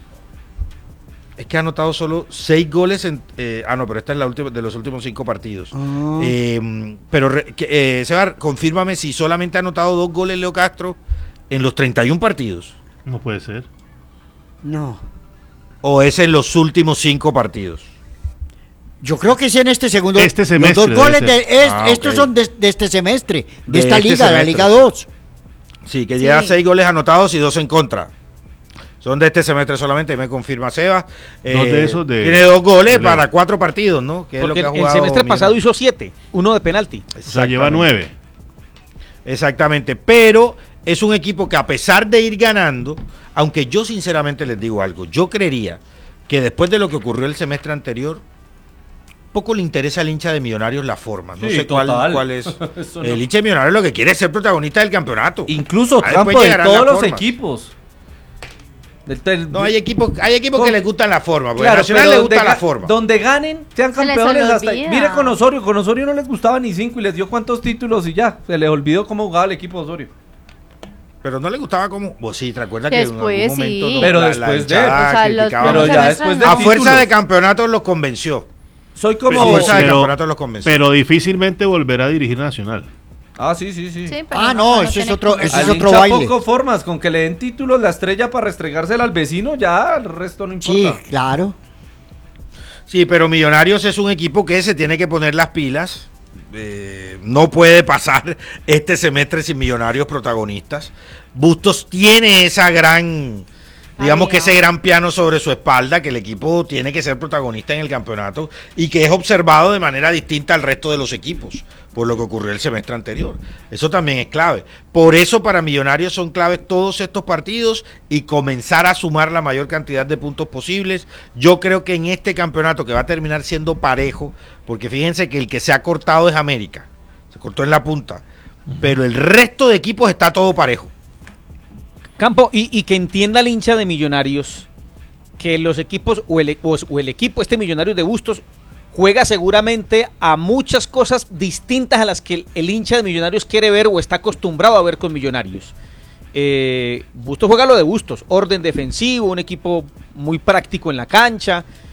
Es que ha anotado solo seis goles en... eh, ah, no, pero esta es la última de los últimos cinco partidos. Ah. Eh, pero, re- que, eh, Sebar, confírmame si solamente ha anotado dos goles Leo Castro en los treinta y uno partidos. No puede ser. No. ¿O es en los últimos cinco partidos? Yo creo que es en este segundo. Este semestre Los dos debe goles ser. de es- Ah, estos ok. son de, de este semestre, de, De esta este liga, la semestre, Liga sí. dos. Sí, que Sí. lleva seis goles anotados y dos en contra. Son de este semestre solamente, me confirma Seba. Eh, Dos de esos de- Tiene dos goles de Leo. para cuatro partidos, ¿no? Que es lo Porque que ha el jugado semestre Millonarios. pasado hizo siete, uno de penalti. O sea, lleva Exactamente. nueve. Exactamente, pero es un equipo que a pesar de ir ganando, aunque yo sinceramente les digo algo, yo creería que después de lo que ocurrió el semestre anterior, poco le interesa al hincha de Millonarios la forma. No Sí, sé cuál, total. cuál es. Eso no. El hincha de Millonarios lo que quiere es ser protagonista del campeonato. Incluso Ah, Campo después de llegarán todos las los formas. equipos. Del- del- No, hay equipos, hay equipos que Con- les gustan la forma, porque Claro, a Nacional pero le donde gusta la ga- forma. Donde ganen, sean Se les campeones hasta. olvida. Mire con Osorio, con Osorio no les gustaba ni cinco y les dio cuántos títulos y ya. Se les olvidó cómo jugaba el equipo de Osorio. Pero no le gustaba como. Vos sí, ¿te acuerdas Después, que en algún momento sí. no- Pero la- la después de- hinchada O sea, los criticaba Pero mucho? ya después de A fuerza títulos. de campeonatos los convenció. Soy A como. fuerza de pero- campeonatos los convenció. Pero difícilmente volverá a dirigir Nacional. Ah, sí, sí, sí. Sí, pero Ah, no, ese tiene es otro- como- ese Al es otro hincha baile. poco formas, con que le den títulos, la estrella para restregársela al vecino, ya el resto no Sí, importa. claro. Sí, pero Millonarios es un equipo que se tiene que poner las pilas eh, no puede pasar este semestre sin Millonarios protagonistas. Bustos tiene esa gran, digamos que ese gran piano sobre su espalda, que el equipo tiene que ser protagonista en el campeonato y que es observado de manera distinta al resto de los equipos por lo que ocurrió el semestre anterior. Eso también es clave. Por eso para Millonarios son claves todos estos partidos y comenzar a sumar la mayor cantidad de puntos posibles. Yo creo que en este campeonato, que va a terminar siendo parejo, porque fíjense que el que se ha cortado es América, se cortó en la punta, pero el resto de equipos está todo parejo. Campo, y, y que entienda el hincha de Millonarios que los equipos o el, o, o el equipo este Millonarios de Bustos juega seguramente a muchas cosas distintas a las que el, el hincha de Millonarios quiere ver o está acostumbrado a ver con Millonarios. Eh, Bustos juega lo de Bustos, orden defensivo, un equipo muy práctico en la cancha,